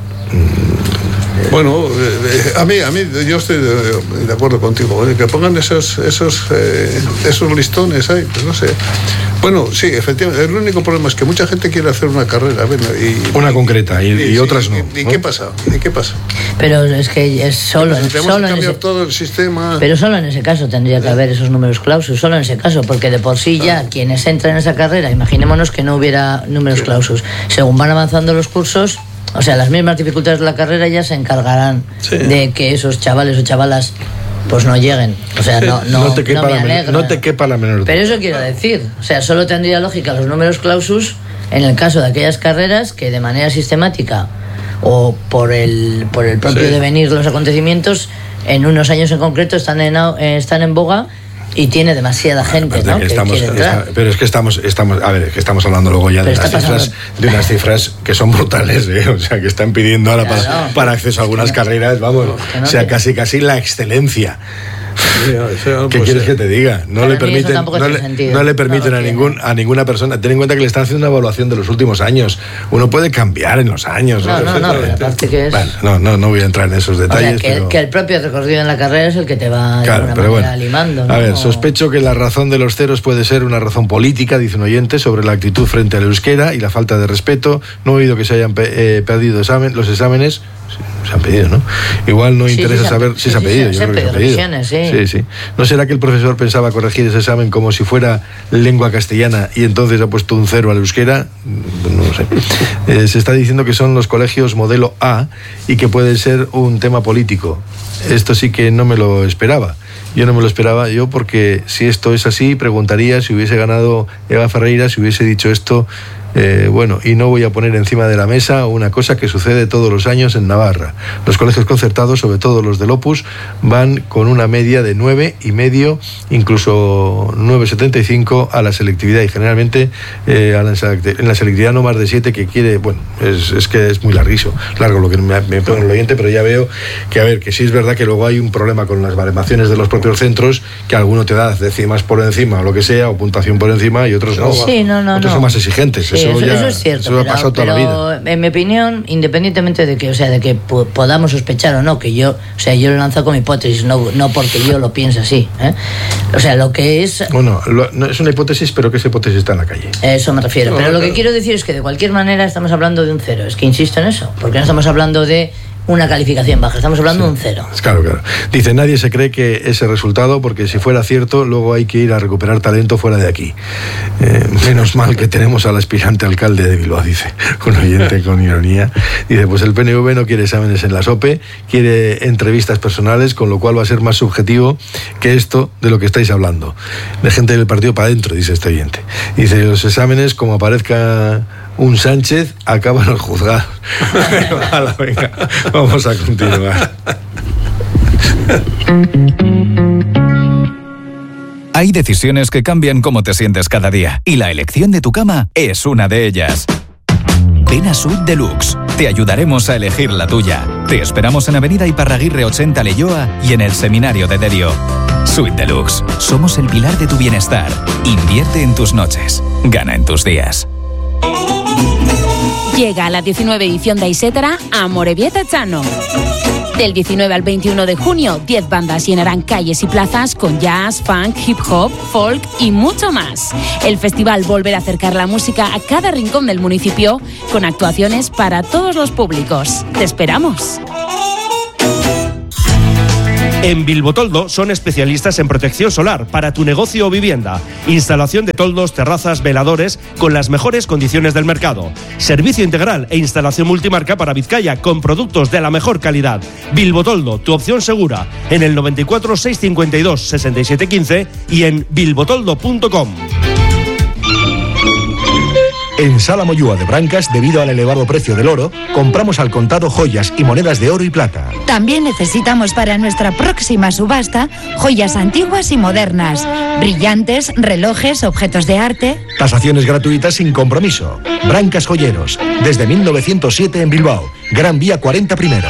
[SPEAKER 1] Bueno, eh, a mí, a mí, yo estoy de, de acuerdo contigo, ¿eh? Que pongan esos, esos, eh, esos listones ahí, pues no sé. Bueno, sí, efectivamente, el único problema es que mucha gente quiere hacer una carrera, bueno, y,
[SPEAKER 2] una concreta y, y, y otras no.
[SPEAKER 1] ¿Y, y
[SPEAKER 2] ¿no?
[SPEAKER 1] qué pasa? ¿Y qué pasa?
[SPEAKER 3] Pero es que es solo,
[SPEAKER 1] si
[SPEAKER 3] solo
[SPEAKER 1] que
[SPEAKER 3] en
[SPEAKER 1] cambiar
[SPEAKER 3] ese,
[SPEAKER 1] todo el sistema.
[SPEAKER 3] Pero solo en ese caso tendría que haber esos números clausus, solo en ese caso, porque de por sí ya quienes entran en esa carrera, imaginémonos que no hubiera números sí. clausus, según van avanzando los cursos. O sea, las mismas dificultades de la carrera ya se encargarán sí. de que esos chavales o chavalas pues no lleguen. O sea, no, no,
[SPEAKER 2] no, te, quepa
[SPEAKER 3] no me
[SPEAKER 2] la
[SPEAKER 3] alegra.
[SPEAKER 2] no te quepa la menor.
[SPEAKER 3] Pero eso quiero decir. O sea, solo tendría lógica los números clausus en el caso de aquellas carreras que de manera sistemática o por el, por el propio sí. devenir de los acontecimientos en unos años en concreto están en, están en boga. Y tiene demasiada gente, ¿no?
[SPEAKER 2] Que estamos,
[SPEAKER 3] que
[SPEAKER 2] está, pero es que estamos, estamos, a ver, es que estamos hablando luego ya de unas, cifras, de unas cifras que son brutales, ¿eh? O sea, que están pidiendo ahora claro. para, para acceso a algunas carreras, vamos, no, o sea, casi casi la excelencia. ¿Qué quieres que te diga? No le permiten, no le, no le permiten a ningún a ninguna persona. Ten en cuenta que le están haciendo una evaluación de los últimos años. Uno puede cambiar en los años.
[SPEAKER 3] No, no, no, pero aparte que es...
[SPEAKER 2] Bueno, no, no, no voy a entrar en esos detalles.
[SPEAKER 3] O sea, que,
[SPEAKER 2] pero...
[SPEAKER 3] que el propio recorrido en la carrera es el que te va
[SPEAKER 2] claro,
[SPEAKER 3] de
[SPEAKER 2] pero
[SPEAKER 3] manera
[SPEAKER 2] bueno,
[SPEAKER 3] limando, ¿no?
[SPEAKER 2] A ver, sospecho que la razón de los ceros puede ser una razón política, dice un oyente, sobre la actitud frente al euskera y la falta de respeto. No he oído que se hayan pe eh, perdido examen, los exámenes. Se han pedido, ¿no? Igual no sí, interesa
[SPEAKER 3] sí,
[SPEAKER 2] saber si sí, se ha pedido.
[SPEAKER 3] Sí,
[SPEAKER 2] yo creo que se ha pedido.
[SPEAKER 3] Sí.
[SPEAKER 2] sí, sí. ¿No será que el profesor pensaba corregir ese examen como si fuera lengua castellana y entonces ha puesto un cero al euskera? No lo sé. Eh, se está diciendo que son los colegios modelo A y que puede ser un tema político. Esto sí que no me lo esperaba. Yo no me lo esperaba, yo porque si esto es así, preguntaría si hubiese ganado Eva Ferreira, si hubiese dicho esto. Eh, bueno, y no voy a poner encima de la mesa una cosa que sucede todos los años en Navarra. Los colegios concertados, sobre todo los del Opus, van con una media de nueve y medio, incluso nueve coma setenta y cinco a la selectividad y generalmente eh, a la, en la selectividad no más de siete, que quiere, bueno, es, es que es muy larguísimo, largo lo que me, me pongo en el oyente, pero ya veo que, a ver, que sí es verdad que luego hay un problema con las baremaciones de los propios centros, que alguno te da décimas por encima o lo que sea, o puntuación por encima, y otros no,
[SPEAKER 3] sí, no, no
[SPEAKER 2] otros
[SPEAKER 3] no.
[SPEAKER 2] son más exigentes.
[SPEAKER 3] Sí, eso, ya, eso es cierto,
[SPEAKER 2] eso
[SPEAKER 3] pero,
[SPEAKER 2] ha pasado toda
[SPEAKER 3] pero
[SPEAKER 2] la vida.
[SPEAKER 3] En mi opinión, independientemente de que, o sea, de que po podamos sospechar o no, que yo, o sea, yo lo lanzo como hipótesis, no, no porque yo lo piense así, ¿eh? O sea, lo que es...
[SPEAKER 2] Bueno, lo, no, es una hipótesis, pero que esa hipótesis está en la calle.
[SPEAKER 3] Eso me refiero, no, pero lo que quiero decir es que de cualquier manera estamos hablando de un cero, es que insisto en eso, porque no estamos hablando de una calificación baja, estamos hablando sí. de un cero.
[SPEAKER 2] Claro, claro. Dice, nadie se cree que ese resultado, porque si fuera cierto, luego hay que ir a recuperar talento fuera de aquí. Eh, menos mal que tenemos al aspirante alcalde de Bilbao, dice un oyente con ironía. Dice, pues el P N V no quiere exámenes en la S O P E, quiere entrevistas personales, con lo cual va a ser más subjetivo que esto de lo que estáis hablando. De gente del partido para adentro, dice este oyente. Dice, los exámenes, como aparezca un Sánchez, acaban los juzgados. Vale, venga, vamos a continuar.
[SPEAKER 5] Hay decisiones que cambian cómo te sientes cada día, y la elección de tu cama es una de ellas. Ven a Suite Deluxe. Te ayudaremos a elegir la tuya. Te esperamos en Avenida Iparraguirre ochenta Leioa y en el Seminario de Derio. Suite Deluxe. Somos el pilar de tu bienestar. Invierte en tus noches. Gana en tus días.
[SPEAKER 8] Llega a la diecinueve edición de Isetara a Amorebieta Chano. Del diecinueve al veintiuno de junio, diez bandas llenarán calles y plazas con jazz, funk, hip hop, folk y mucho más. El festival volverá a acercar la música a cada rincón del municipio con actuaciones para todos los públicos. ¡Te esperamos!
[SPEAKER 10] En Bilbotoldo son especialistas en protección solar para tu negocio o vivienda. Instalación de toldos, terrazas, veladores con las mejores condiciones del mercado. Servicio integral e instalación multimarca para Vizcaya con productos de la mejor calidad. Bilbotoldo, tu opción segura. En el noventa y cuatro, seiscientos cincuenta y dos, sesenta y siete quince y en bilbotoldo punto com.
[SPEAKER 11] En Sala Moyúa de Brancas, debido al elevado precio del oro, compramos al contado joyas y monedas de oro y plata.
[SPEAKER 12] También necesitamos para nuestra próxima subasta joyas antiguas y modernas, brillantes, relojes, objetos de arte.
[SPEAKER 11] Tasaciones gratuitas sin compromiso. Brancas Joyeros, desde mil novecientos siete en Bilbao, Gran Vía cuarenta primero.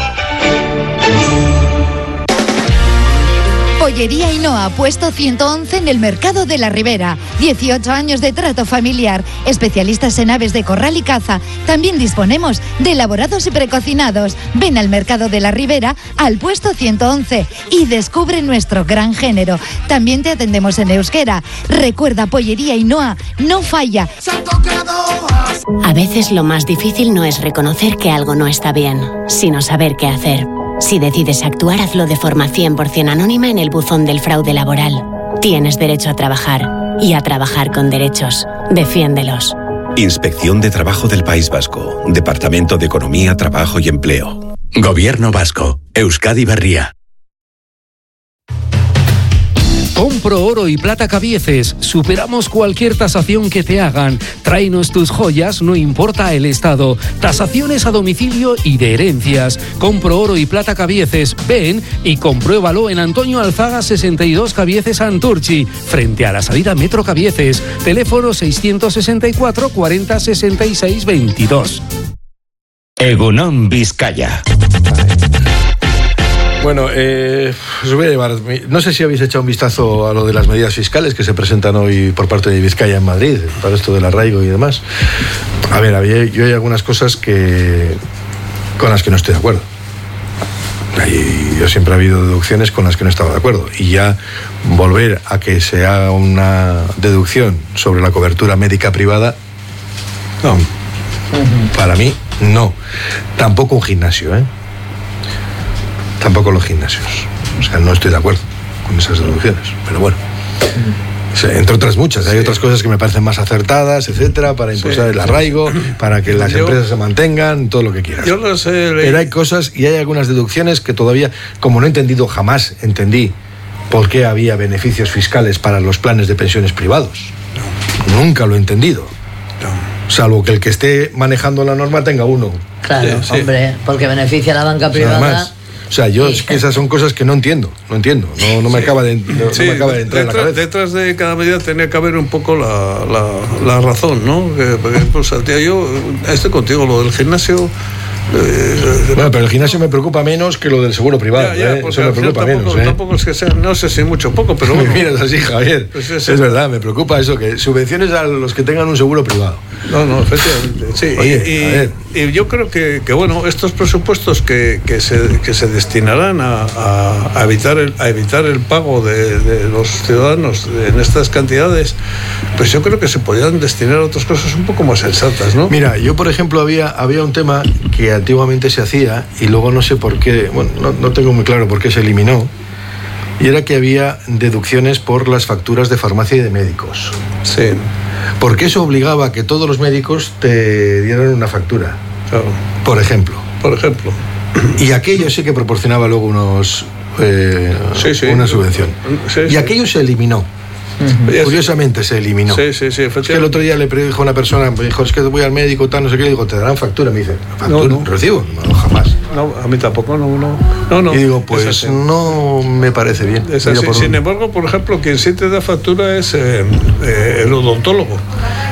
[SPEAKER 12] Pollería Ainhoa, puesto ciento once en el Mercado de la Ribera. dieciocho años de trato familiar. Especialistas en aves de corral y caza. También disponemos de elaborados y precocinados. Ven al Mercado de la Ribera, al puesto ciento once y descubre nuestro gran género. También te atendemos en euskera. Recuerda, Pollería Ainhoa no falla.
[SPEAKER 13] A veces lo más difícil no es reconocer que algo no está bien, sino saber qué hacer. Si decides actuar, hazlo de forma cien por ciento anónima en el buzón del fraude laboral. Tienes derecho a trabajar y a trabajar con derechos. Defiéndelos.
[SPEAKER 14] Inspección de Trabajo del País Vasco. Departamento de Economía, Trabajo y Empleo. Gobierno Vasco. Euskadi Berria.
[SPEAKER 9] Compro oro y plata Cabieces. Superamos cualquier tasación que te hagan. Tráenos tus joyas, no importa el estado. Tasaciones a domicilio y de herencias. Compro oro y plata Cabieces. Ven y compruébalo en Antonio Alzaga sesenta y dos Cabieces Anturchi, frente a la salida Metro Cabieces. Teléfono seiscientos sesenta y cuatro, cuarenta, sesenta y seis, veintidós.
[SPEAKER 14] Egunon Vizcaya.
[SPEAKER 2] Bueno, eh, os voy a llevar. No sé si habéis echado un vistazo a lo de las medidas fiscales que se presentan hoy por parte de Vizcaya en Madrid, para esto del arraigo y demás. A ver, había, yo hay algunas cosas que con las que no estoy de acuerdo. Y yo siempre ha habido deducciones con las que no estaba de acuerdo. Y ya volver a que se haga una deducción sobre la cobertura médica privada, no. Para mí, no. Tampoco un gimnasio, ¿eh? Tampoco los gimnasios. O sea, no estoy de acuerdo con esas deducciones, pero bueno. O sea, entre otras muchas, hay sí. otras cosas que me parecen más acertadas, etcétera, para impulsar sí. el arraigo, para que las yo, empresas se mantengan, todo lo que quieras.
[SPEAKER 1] Yo lo sé.
[SPEAKER 2] Pero hay cosas y hay algunas deducciones que todavía, como no he entendido, jamás entendí por qué había beneficios fiscales para los planes de pensiones privados. No. Nunca lo he entendido. No. Salvo que el que esté manejando la norma tenga uno.
[SPEAKER 3] Claro, sí, hombre, sí. porque beneficia a la banca privada.
[SPEAKER 2] Nada más. O sea, yo es que esas son cosas que no entiendo, no entiendo, no, no me sí. acaba de, no, sí, no me acaba de entrar
[SPEAKER 1] detrás,
[SPEAKER 2] en la cabeza.
[SPEAKER 1] Detrás de cada medida tenía que haber un poco la, la, la razón, ¿no? Que, pues, tía, yo estoy contigo, lo del gimnasio.
[SPEAKER 2] Eh, bueno, pero el gimnasio me preocupa menos que lo del seguro privado. Ya, ya, ¿eh? Eso me preocupa
[SPEAKER 1] tampoco,
[SPEAKER 2] menos. ¿eh?
[SPEAKER 1] Tampoco es que sea, no sé si mucho o poco, pero bueno.
[SPEAKER 2] Me miras así, Javier. Pues es, es verdad, me preocupa eso, que subvenciones a los que tengan un seguro privado.
[SPEAKER 1] No, no, efectivamente. Sí, Oye, y, a ver. y yo creo que, que bueno, estos presupuestos que, que, se, que se destinarán a, a, a, evitar el, a evitar el pago de, de los ciudadanos en estas cantidades, pues yo creo que se podrían destinar a otras cosas un poco más sensatas, ¿no?
[SPEAKER 2] Mira, yo por ejemplo había, había un tema que antiguamente se hacía y luego no sé por qué, bueno, no, no tengo muy claro por qué se eliminó, y era que había deducciones por las facturas de farmacia y de médicos.
[SPEAKER 1] Sí.
[SPEAKER 2] Porque eso obligaba a que todos los médicos te dieran una factura.
[SPEAKER 1] Claro.
[SPEAKER 2] Por ejemplo.
[SPEAKER 1] Por ejemplo.
[SPEAKER 2] Y aquello sí que proporcionaba luego unos eh,
[SPEAKER 1] sí, sí.
[SPEAKER 2] una subvención.
[SPEAKER 1] Sí,
[SPEAKER 2] y
[SPEAKER 1] sí.
[SPEAKER 2] aquello se eliminó. Uh-huh. Curiosamente se eliminó.
[SPEAKER 1] Sí, sí, sí.
[SPEAKER 2] Es que el otro día le dijo a una persona, me dijo, es que voy al médico, tal, no sé qué, le digo, te darán factura. Me dice, ¿factura?
[SPEAKER 1] No, no.
[SPEAKER 2] ¿Recibo? No, jamás.
[SPEAKER 1] No, a mí tampoco, no, no. no, no.
[SPEAKER 2] Y digo, pues no me parece bien.
[SPEAKER 1] Es así. Sin embargo, por ejemplo, quien sí te da factura es eh, eh, el odontólogo.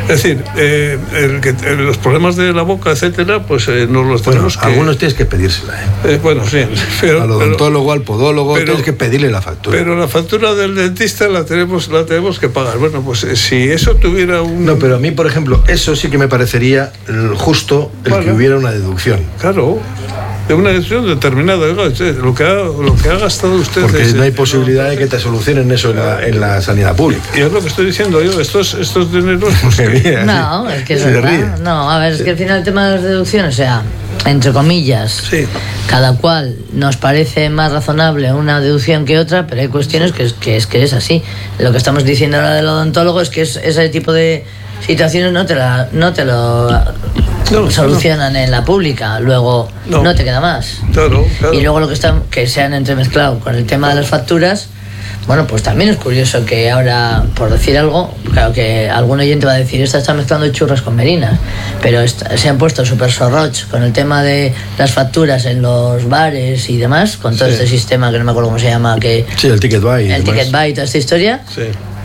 [SPEAKER 1] Es decir, eh, el que, eh, los problemas de la boca, etcétera, pues eh, nos los tenemos
[SPEAKER 2] bueno,
[SPEAKER 1] que...
[SPEAKER 2] algunos tienes que pedírsela, ¿eh?
[SPEAKER 1] Eh, bueno, sí. Pero,
[SPEAKER 2] al odontólogo, al podólogo,
[SPEAKER 1] pero,
[SPEAKER 2] tienes que pedirle la factura.
[SPEAKER 1] Pero la factura del dentista la tenemos, la tenemos que pagar. Bueno, pues eh, si eso tuviera un...
[SPEAKER 2] No, pero a mí, por ejemplo, eso sí que me parecería justo el vale. que hubiera una deducción.
[SPEAKER 1] Claro. De una decisión determinada, oiga, lo que ha, lo que ha gastado usted.
[SPEAKER 2] Porque
[SPEAKER 1] es,
[SPEAKER 2] no hay posibilidad de que te solucionen eso en la, en la sanidad pública.
[SPEAKER 1] Y es lo que estoy diciendo yo, estos, estos dineros. Pues que...
[SPEAKER 3] No, es que es verdad. No, a ver, es que al final el tema de las deducciones, o sea, entre comillas,
[SPEAKER 1] sí.
[SPEAKER 3] cada cual nos parece más razonable una deducción que otra, pero hay cuestiones que es que es, que es así. Lo que estamos diciendo ahora del odontólogo es que es, ese tipo de situaciones no te, la, no te lo no, solucionan no. en la pública, luego no, no te queda más.
[SPEAKER 1] Claro, claro.
[SPEAKER 3] Y luego lo que están, que se han entremezclado con el tema de las facturas, bueno, pues también es curioso que ahora, por decir algo, claro que algún oyente va a decir, esta está mezclando churras con merinas, pero esta, se han puesto súper sorroch con el tema de las facturas en los bares y demás, con todo sí. este sistema que no me acuerdo cómo se llama, que
[SPEAKER 2] sí, el ticket buy.
[SPEAKER 3] El ticket buy y toda esta historia.
[SPEAKER 1] Sí.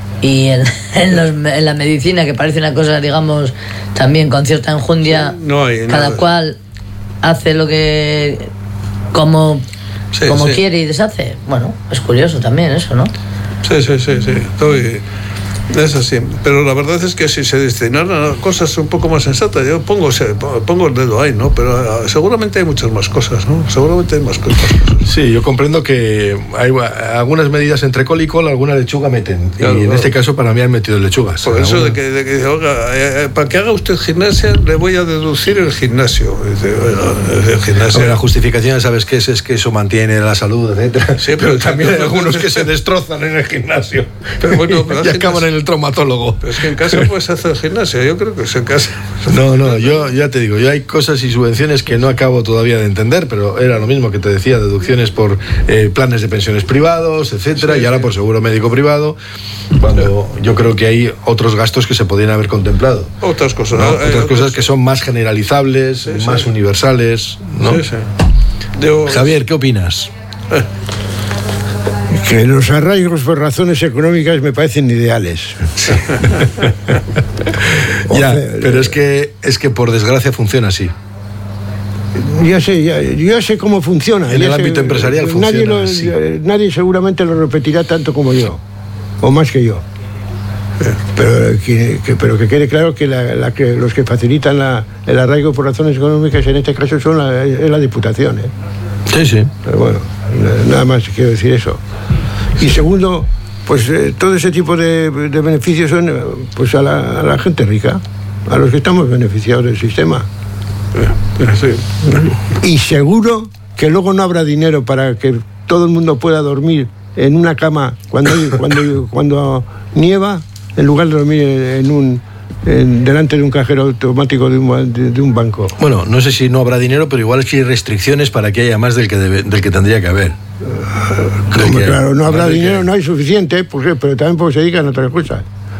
[SPEAKER 3] Y en, en, los, en la medicina, que parece una cosa, digamos, también con cierta enjundia,
[SPEAKER 1] sí, no hay
[SPEAKER 3] cada
[SPEAKER 1] nada.
[SPEAKER 3] cual hace lo que como,
[SPEAKER 1] sí,
[SPEAKER 3] como
[SPEAKER 1] sí.
[SPEAKER 3] quiere y deshace. Bueno, es curioso también eso, ¿no?
[SPEAKER 1] Sí, sí, sí, sí. Estoy... Es así, pero la verdad es que si se destinaran a cosas un poco más sensatas, yo pongo, pongo el dedo ahí, ¿no? Pero seguramente hay muchas más cosas, ¿no? Seguramente hay más cosas.
[SPEAKER 2] Sí, yo comprendo que hay algunas medidas entre col y col, alguna lechuga meten. Claro, y en claro. este caso para mí han metido lechugas.
[SPEAKER 1] Por eso alguna... de que, de que oiga, eh, para que haga usted gimnasia le voy a deducir el gimnasio. Dice, oiga, el gimnasio.
[SPEAKER 2] Hombre, la justificación, ¿sabes qué es? Es que eso mantiene la salud, etcétera.
[SPEAKER 1] Sí, pero,
[SPEAKER 2] pero también hay algunos que se destrozan en el gimnasio.
[SPEAKER 1] Pero bueno, pero
[SPEAKER 2] y acaban en el traumatólogo.
[SPEAKER 1] Pero es que en casa puedes hacer gimnasia, yo creo que es en casa.
[SPEAKER 2] No, no, yo ya te digo, yo hay cosas y subvenciones que no acabo todavía de entender, pero era lo mismo que te decía, deducciones por eh, planes de pensiones privados, etcétera, sí, y ahora sí. por seguro médico privado, cuando sí. yo creo que hay otros gastos que se podrían haber contemplado.
[SPEAKER 1] Otras cosas.
[SPEAKER 2] ¿no?
[SPEAKER 1] Eh,
[SPEAKER 2] otras
[SPEAKER 1] otras
[SPEAKER 2] cosas que son más generalizables, sí, más sí. universales, ¿no?
[SPEAKER 1] Sí, sí. Yo...
[SPEAKER 2] Javier, ¿qué opinas?
[SPEAKER 1] Eh.
[SPEAKER 4] Que los arraigos por razones económicas me parecen ideales.
[SPEAKER 2] Ya, pero es que es que por desgracia funciona así.
[SPEAKER 4] Ya sé, ya, yo sé cómo funciona.
[SPEAKER 2] En
[SPEAKER 4] ya
[SPEAKER 2] el
[SPEAKER 4] sé,
[SPEAKER 2] ámbito empresarial funciona
[SPEAKER 4] nadie, lo,
[SPEAKER 2] así.
[SPEAKER 4] nadie seguramente lo repetirá tanto como yo, o más que yo. Pero que, que, pero que quede claro que, la, la, que los que facilitan la, el arraigo por razones económicas en este caso son la, es la Diputación, ¿eh?
[SPEAKER 2] Sí, sí.
[SPEAKER 4] Pero bueno, nada más quiero decir eso. Y segundo, pues eh, todo ese tipo de, de beneficios son pues a la, a la gente rica, a los que estamos beneficiados del sistema.
[SPEAKER 1] Sí.
[SPEAKER 4] Y seguro que luego no habrá dinero para que todo el mundo pueda dormir en una cama cuando, cuando, cuando nieva, en lugar de dormir en un... En, delante de un cajero automático de un, de, de un banco.
[SPEAKER 2] Bueno, no sé si no habrá dinero, pero igual es que hay restricciones para que haya más del que, debe, del que tendría que haber.
[SPEAKER 4] Uh, como que, claro, no habrá dinero, que... no hay suficiente, pues, pero también porque se dedican a otras cosas.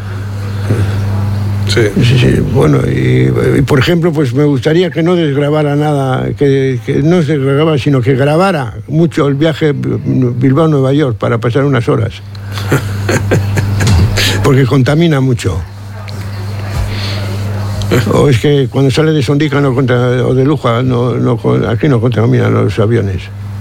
[SPEAKER 1] Sí.
[SPEAKER 4] Sí, sí, bueno, y, y por ejemplo, pues me gustaría que no desgrabara nada, que, que no se desgrabara, sino que grabara mucho el viaje Bilbao-Nueva York para pasar unas horas. Porque contamina mucho. O es que cuando sale de Sondica no contamina, o de Luja, no, no, aquí no contaminan los aviones.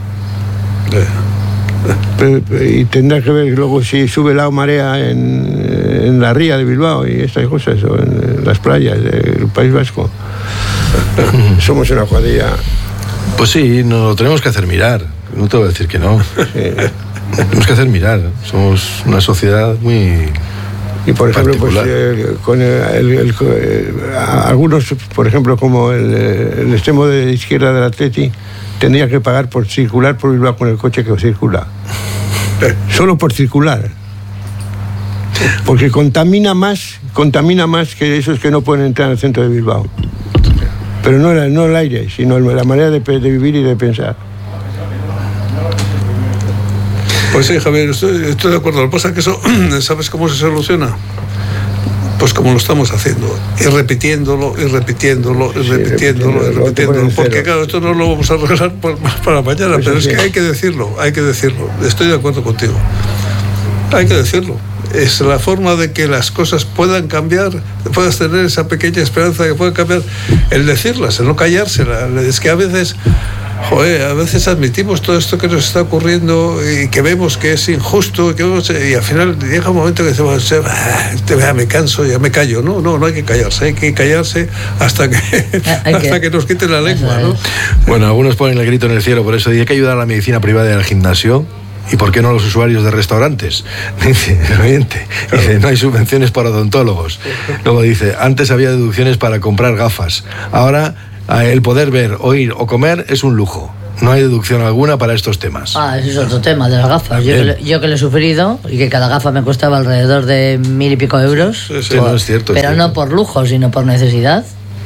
[SPEAKER 4] Pero, y tendrá que ver luego si sube la marea en, en la ría de Bilbao y estas cosas, o en las playas del País Vasco. Somos una cuadrilla.
[SPEAKER 2] Pues sí, nos lo tenemos que hacer mirar. No te voy a decir que no. Sí. Tenemos que hacer mirar. Somos una sociedad muy...
[SPEAKER 4] Y por ejemplo, pues, eh, con el, el, el, el, algunos, por ejemplo, como el, el extremo de izquierda del Atleti, tendría que pagar por circular por Bilbao con el coche que circula. Solo por circular. Porque contamina más, contamina más que esos que no pueden entrar al centro de Bilbao. Pero no, no el aire, sino la manera de, de vivir y de pensar.
[SPEAKER 1] Pues sí, Javier, estoy, estoy de acuerdo. Lo que pasa es que eso, ¿sabes cómo se soluciona? Pues como lo estamos haciendo, y repitiéndolo, y repitiéndolo, y sí, repitiéndolo, y repitiéndolo. Porque claro, esto no lo vamos a arreglar para mañana, pues pero es sí. que hay que decirlo, hay que decirlo. Estoy de acuerdo contigo. Hay que decirlo. es la forma de que las cosas puedan cambiar, puedas tener esa pequeña esperanza de que puedan cambiar, el decirlas, el no callársela. Es que a veces, joder, a veces admitimos todo esto que nos está ocurriendo y que vemos que es injusto y, que vemos, y al final llega un momento que decimos, ah, ya me canso, ya me callo. No, no, no hay que callarse, hay que callarse hasta que, hasta que... que nos quiten la lengua, ¿no?
[SPEAKER 2] Bueno, algunos ponen el grito en el cielo, por eso hay que ayudar a la medicina privada y al gimnasio. ¿Y por qué no a los usuarios de restaurantes? Dice el oyente. Dice, no hay subvenciones para odontólogos. Luego dice, antes había deducciones para comprar gafas. Ahora el poder ver, oír o comer es un lujo. No hay deducción alguna para estos temas.
[SPEAKER 3] Ah, ese es otro tema de las gafas. Yo que, le, yo que lo he sufrido y que cada gafa me costaba alrededor de mil y pico euros.
[SPEAKER 2] Sí, sí, por, no es cierto.
[SPEAKER 3] Pero
[SPEAKER 2] es
[SPEAKER 3] no
[SPEAKER 2] cierto.
[SPEAKER 3] Por lujo, sino por necesidad.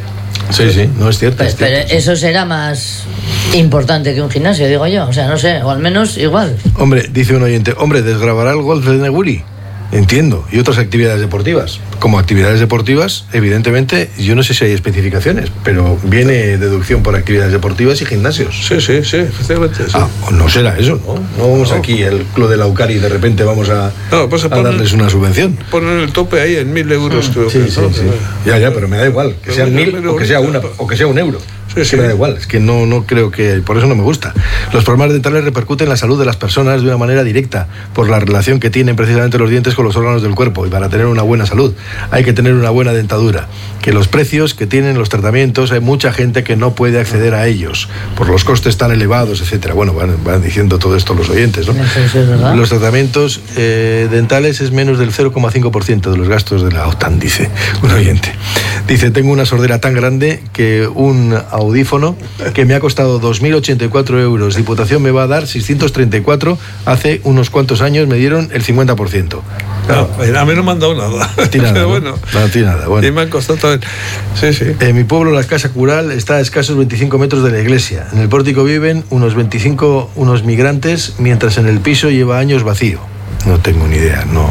[SPEAKER 2] Sí, sí, no es cierto.
[SPEAKER 3] Pero,
[SPEAKER 2] es cierto,
[SPEAKER 3] pero
[SPEAKER 2] sí.
[SPEAKER 3] eso será más importante que un gimnasio, digo yo. O sea, no sé, o al menos igual.
[SPEAKER 2] Hombre, dice un oyente, hombre, ¿desgravará el golf de Neguri? Entiendo. Y otras actividades deportivas. Como actividades deportivas, evidentemente, yo no sé si hay especificaciones, pero viene deducción por actividades deportivas y gimnasios.
[SPEAKER 1] Sí, sí, sí, efectivamente. Sí.
[SPEAKER 2] Ah, no será eso, ¿no? No vamos no. aquí, el club de la Ucari, y de repente vamos a, no, pues a, a darles una subvención.
[SPEAKER 1] Poner el tope ahí en mil euros, creo
[SPEAKER 2] sí,
[SPEAKER 1] que
[SPEAKER 2] sí, sí. Ya, ya, pero me da igual, que sean mil o que sea una, o que sea un euro. Sí, sí. Me da igual, es que no, no creo que... Por eso no me gusta. Los problemas dentales repercuten en la salud de las personas de una manera directa, por la relación que tienen precisamente los dientes con los órganos del cuerpo, y para tener una buena salud hay que tener una buena dentadura. Que los precios que tienen los tratamientos, hay mucha gente que no puede acceder a ellos, por los costes tan elevados, etcétera. Bueno, van, van diciendo todo esto los oyentes, ¿no?
[SPEAKER 3] Eso es verdad.
[SPEAKER 2] Los tratamientos eh, dentales es menos del cero coma cinco por ciento de los gastos de la OTAN, dice un oyente. Dice, tengo una sordera tan grande que un audífono que me ha costado dos mil ochenta y cuatro euros. Diputación me va a dar seiscientos treinta y cuatro. Hace unos cuantos años me dieron el cincuenta por ciento.
[SPEAKER 1] Claro. No, a mí no me han dado nada.
[SPEAKER 2] A ti nada,
[SPEAKER 1] Pero
[SPEAKER 2] ¿no?
[SPEAKER 1] bueno.
[SPEAKER 2] No, a ti nada, bueno.
[SPEAKER 1] Y me han costado también. Sí, sí.
[SPEAKER 2] En mi pueblo, la casa cural está a escasos veinticinco metros de la iglesia. En el pórtico viven unos veinticinco unos migrantes, mientras en el piso lleva años vacío. No tengo ni idea, no,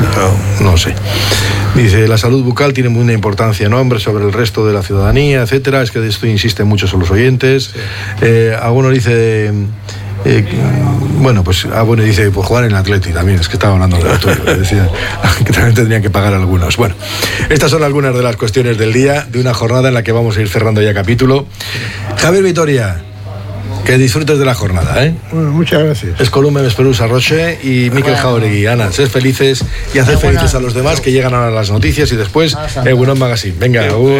[SPEAKER 2] no, no sé. Dice, la salud bucal tiene una importancia, ¿no? Hombre, sobre el resto de la ciudadanía, etcétera. Es que de esto insisten muchos los oyentes. Sí. Eh, alguno dice... Eh, bueno, pues, ah, bueno, dice, pues jugar en el Atleti también, es que estaba hablando de lo tuyo, decía, que también tendrían que pagar algunos. Bueno, estas son algunas de las cuestiones del día, de una jornada en la que vamos a ir cerrando ya capítulo. Javier Vitoria, que disfrutes de la jornada, ¿eh?
[SPEAKER 4] Bueno, muchas gracias.
[SPEAKER 2] Escolume, Esperusa, Roche y Miquel bueno. Jauregui. Ana, sed felices y haced bueno. felices a los demás, que llegan ahora las noticias y después el Egunon Magazine. Venga, Agur,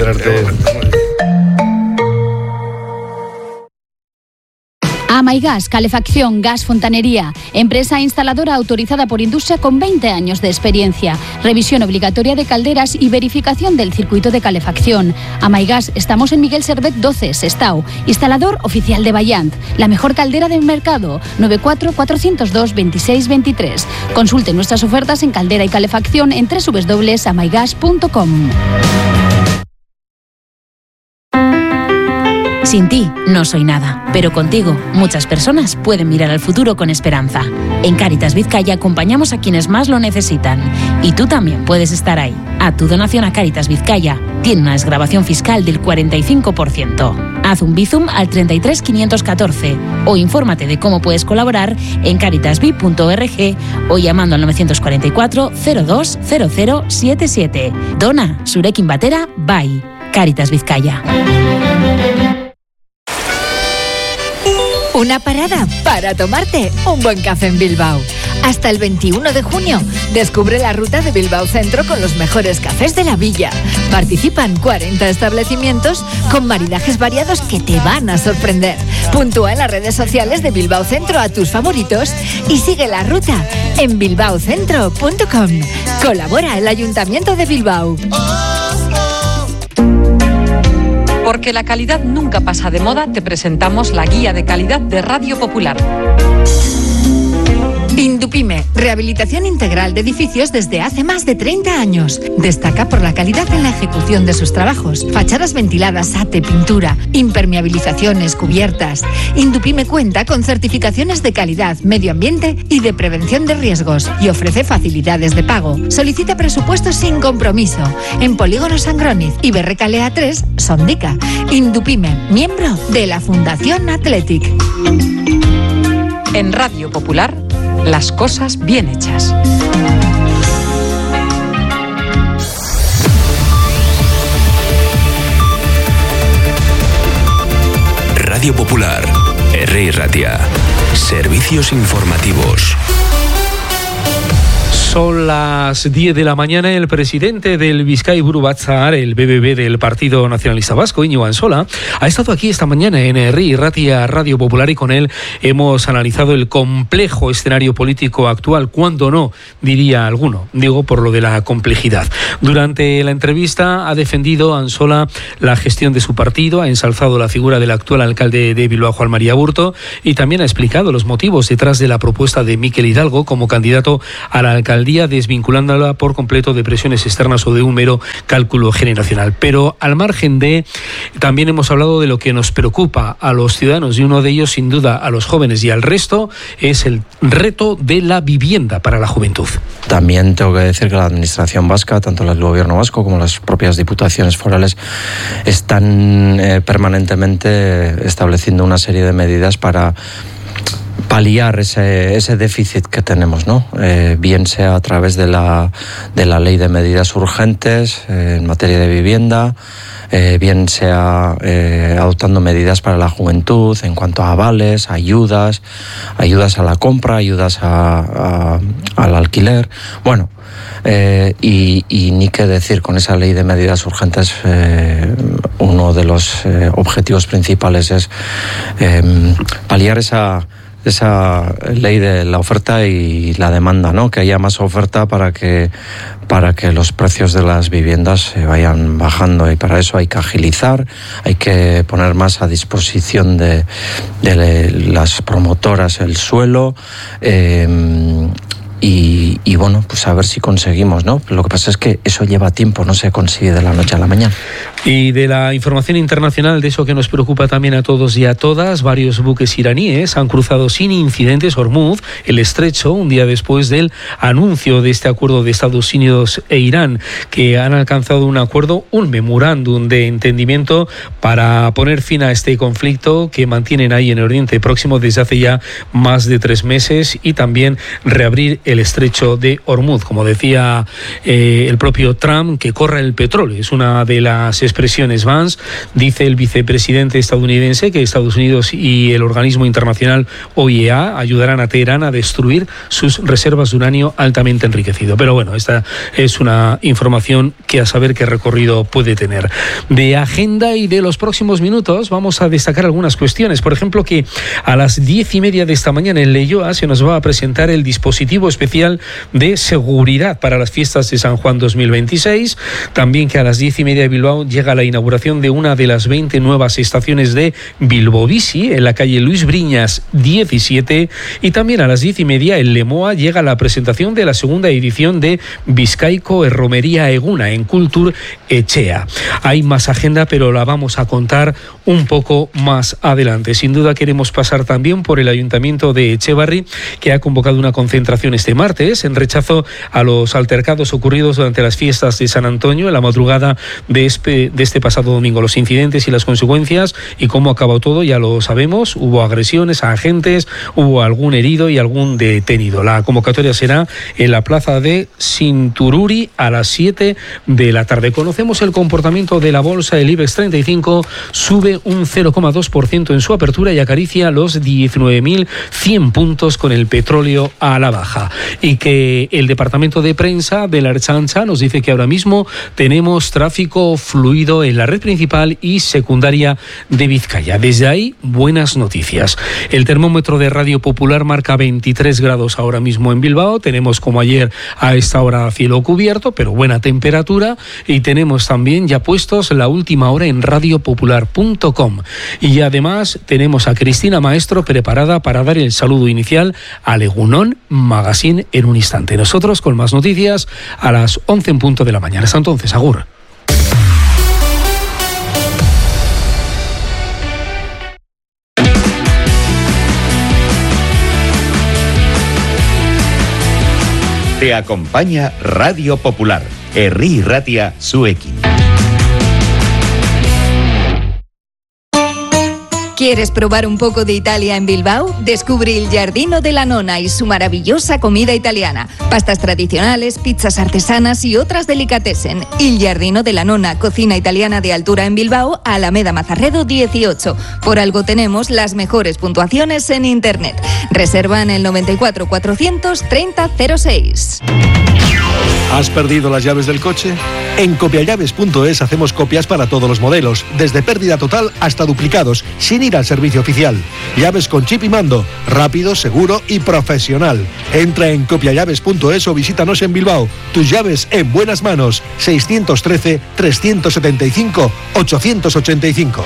[SPEAKER 15] Amaigas, calefacción, gas, fontanería. Empresa instaladora autorizada por Industria con veinte años de experiencia. Revisión obligatoria de calderas y verificación del circuito de calefacción. Amaigas, estamos en Miguel Servet doce, Sestao. Instalador oficial de Bayant. La mejor caldera del mercado. nueve cuatro cuatro cero dos veintiséis veintitrés. Consulte nuestras ofertas en caldera y calefacción en doble u doble u doble u punto amaigas punto com.
[SPEAKER 8] Sin ti, no soy nada. Pero contigo, muchas personas pueden mirar al futuro con esperanza. En Cáritas Vizcaya acompañamos a quienes más lo necesitan. Y tú también puedes estar ahí. A tu donación a Cáritas Vizcaya tiene una desgravación fiscal del cuarenta y cinco por ciento. Haz un bizum al treinta y tres quinientos catorce o infórmate de cómo puedes colaborar en caritasvi punto org o llamando al novecientos cuarenta y cuatro cero dos cero cero siete siete. Dona, Zurekin batera, bai. Cáritas Vizcaya.
[SPEAKER 6] Una parada para tomarte un buen café en Bilbao. Hasta el veintiuno de junio, descubre la ruta de Bilbao Centro con los mejores cafés de la villa. Participan cuarenta establecimientos con maridajes variados que te van a sorprender. Puntúa en las redes sociales de Bilbao Centro a tus favoritos y sigue la ruta en bilbao centro punto com. Colabora el Ayuntamiento de Bilbao.
[SPEAKER 16] Porque la calidad nunca pasa de moda, te presentamos la guía de calidad de Radio Popular.
[SPEAKER 6] Indupime, rehabilitación integral de edificios desde hace más de treinta años. Destaca por la calidad en la ejecución de sus trabajos. Fachadas ventiladas, ate, pintura, impermeabilizaciones, cubiertas. Indupime cuenta con certificaciones de calidad, medio ambiente y de prevención de riesgos y ofrece facilidades de pago. Solicita presupuestos sin compromiso en Polígono Sangroniz y Berrecalea tres, Sondica. Indupime, miembro de la Fundación Athletic.
[SPEAKER 16] En Radio Popular, las cosas bien hechas.
[SPEAKER 14] Radio Popular. Herri Ratia. Servicios informativos.
[SPEAKER 9] Son las diez de la mañana. El presidente del Bizkai Buru Batzar, el B B B del Partido Nacionalista Vasco, Íñigo Ansola, ha estado aquí esta mañana en Herri Ratia Radio Popular y con él hemos analizado el complejo escenario político actual, cuando no, diría alguno, digo por lo de la complejidad. Durante la entrevista ha defendido Ansola la gestión de su partido, ha ensalzado la figura del actual alcalde de Bilbao, Juan María Burto, y también ha explicado los motivos detrás de la propuesta de Mikel Hidalgo como candidato a la alcaldía, desvinculándola por completo de presiones externas o de un mero cálculo generacional. Pero al margen de, también hemos hablado de lo que nos preocupa a los ciudadanos, y uno de ellos, sin duda, a los jóvenes y al resto, es el reto de la vivienda para la juventud.
[SPEAKER 17] También tengo que decir que la administración vasca, tanto el gobierno vasco como las propias diputaciones forales, están eh, permanentemente estableciendo una serie de medidas para paliar ese, ese déficit que tenemos, ¿no? Eh, bien sea a través de la, de la ley de medidas urgentes eh, en materia de vivienda, eh, bien sea eh, adoptando medidas para la juventud en cuanto a avales, ayudas, ayudas a la compra, ayudas a, a, al alquiler. Bueno, Eh, y, y ni qué decir, con esa ley de medidas urgentes, eh, uno de los eh, objetivos principales es eh, paliar esa esa ley de la oferta y la demanda, ¿no? Que haya más oferta para que para que los precios de las viviendas se vayan bajando, y para eso hay que agilizar, hay que poner más a disposición de, de las promotoras el suelo. Eh, Y, y bueno, pues a ver si conseguimos, ¿no? Lo que pasa es que eso lleva tiempo, no se consigue de la noche a la mañana.
[SPEAKER 9] Y de la información internacional, de eso que nos preocupa también a todos y a todas, varios buques iraníes han cruzado sin incidentes Hormuz, el estrecho, un día después del anuncio de este acuerdo de Estados Unidos e Irán, que han alcanzado un acuerdo, un memorándum de entendimiento para poner fin a este conflicto que mantienen ahí en el Oriente Próximo desde hace ya más de tres meses, y también reabrir el estrecho de Hormuz, como decía eh, el propio Trump, que corra el petróleo. Es una de las expresiones Vance. Dice el vicepresidente estadounidense que Estados Unidos y el organismo internacional O I E A ayudarán a Teherán a destruir sus reservas de uranio altamente enriquecido. Pero bueno, esta es una información que a saber qué recorrido puede tener. De agenda y de los próximos minutos vamos a destacar algunas cuestiones. Por ejemplo, que a las diez y media de esta mañana en Leioa se nos va a presentar el dispositivo especial de seguridad para las fiestas de San Juan dos mil veintiséis. También que a las diez y media de Bilbao llega la inauguración de una de las veinte nuevas estaciones de Bilbo Bici en la calle Luis Briñas diecisiete. Y también a las diez y media en Lemoa llega la presentación de la segunda edición de Bizkaiko Erromería Eguna en Kultur Etxea. Hay más agenda, pero la vamos a contar un poco más adelante. Sin duda queremos pasar también por el Ayuntamiento de Etxebarri, que ha convocado una concentración este martes en rechazo a los altercados ocurridos durante las fiestas de San Antonio en la madrugada de este, de este pasado domingo. Los incidentes y las consecuencias y cómo acabó todo ya lo sabemos. Hubo agresiones a agentes, hubo algún herido y algún detenido. La convocatoria será en la plaza de Cintururi a las siete de la tarde. Conocemos el comportamiento de la bolsa. El IBEX treinta y cinco sube un cero coma dos por ciento en su apertura y acaricia los diecinueve mil cien puntos con el petróleo a la baja. Y que el departamento de prensa de la Ertzaintza nos dice que ahora mismo tenemos tráfico fluido en la red principal y secundaria de Vizcaya. Desde ahí, buenas noticias. El termómetro de Radio Popular marca veintitrés grados ahora mismo en Bilbao. Tenemos, como ayer, a esta hora cielo cubierto, pero buena temperatura. Y tenemos también ya puestos la última hora en radio popular punto com. Y además tenemos a Cristina Maestro preparada para dar el saludo inicial al Egunon Magazine en un instante. Nosotros con más noticias a las once en punto de la mañana. Hasta entonces, agur.
[SPEAKER 14] Te acompaña Radio Popular, Herri Ratia Zuekin.
[SPEAKER 6] ¿Quieres probar un poco de Italia en Bilbao? Descubre Il Giardino della Nonna y su maravillosa comida italiana. Pastas tradicionales, pizzas artesanas y otras delicatessen. Il Giardino della Nonna, cocina italiana de altura en Bilbao, Alameda Mazarredo dieciocho. Por algo tenemos las mejores puntuaciones en Internet. Reserva en el noventa y cuatro cuatrocientos treinta cero seis.
[SPEAKER 11] ¿Has perdido las llaves del coche? En copiallaves punto es hacemos copias para todos los modelos, desde pérdida total hasta duplicados, sin ir al servicio oficial. Llaves con chip y mando, rápido, seguro y profesional. Entra en copiallaves punto es o visítanos en Bilbao. Tus llaves en buenas manos. seiscientos trece, trescientos setenta y cinco, ochocientos ochenta y cinco.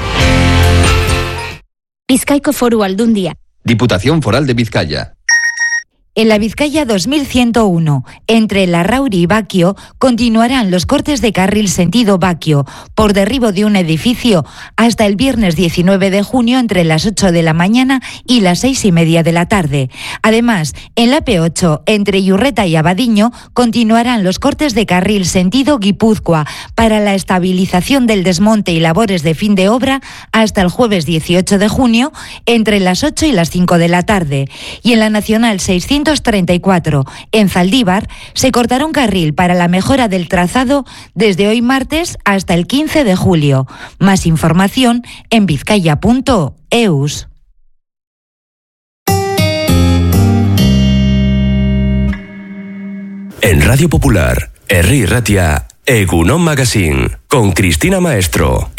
[SPEAKER 18] Bizkaiko Foru Aldundia.
[SPEAKER 19] Diputación Foral de Vizcaya.
[SPEAKER 18] En la Vizcaya dos mil ciento uno, entre Larrauri y Baquio, continuarán los cortes de carril sentido Baquio, por derribo de un edificio, hasta el viernes diecinueve de junio entre las ocho de la mañana y las seis y media de la tarde. Además, en la P ocho, entre Iurreta y Abadiño, continuarán los cortes de carril sentido Guipúzcoa, para la estabilización del desmonte y labores de fin de obra, hasta el jueves dieciocho de junio, entre las ocho y las cinco de la tarde. Y en la Nacional seiscientos treinta y cuatro, en Zaldívar, se cortará un carril para la mejora del trazado desde hoy martes hasta el quince de julio. Más información en vizcaya punto eus.
[SPEAKER 20] En Radio Popular, Herri Ratia, Egunon Magazine, con Cristina Maestro.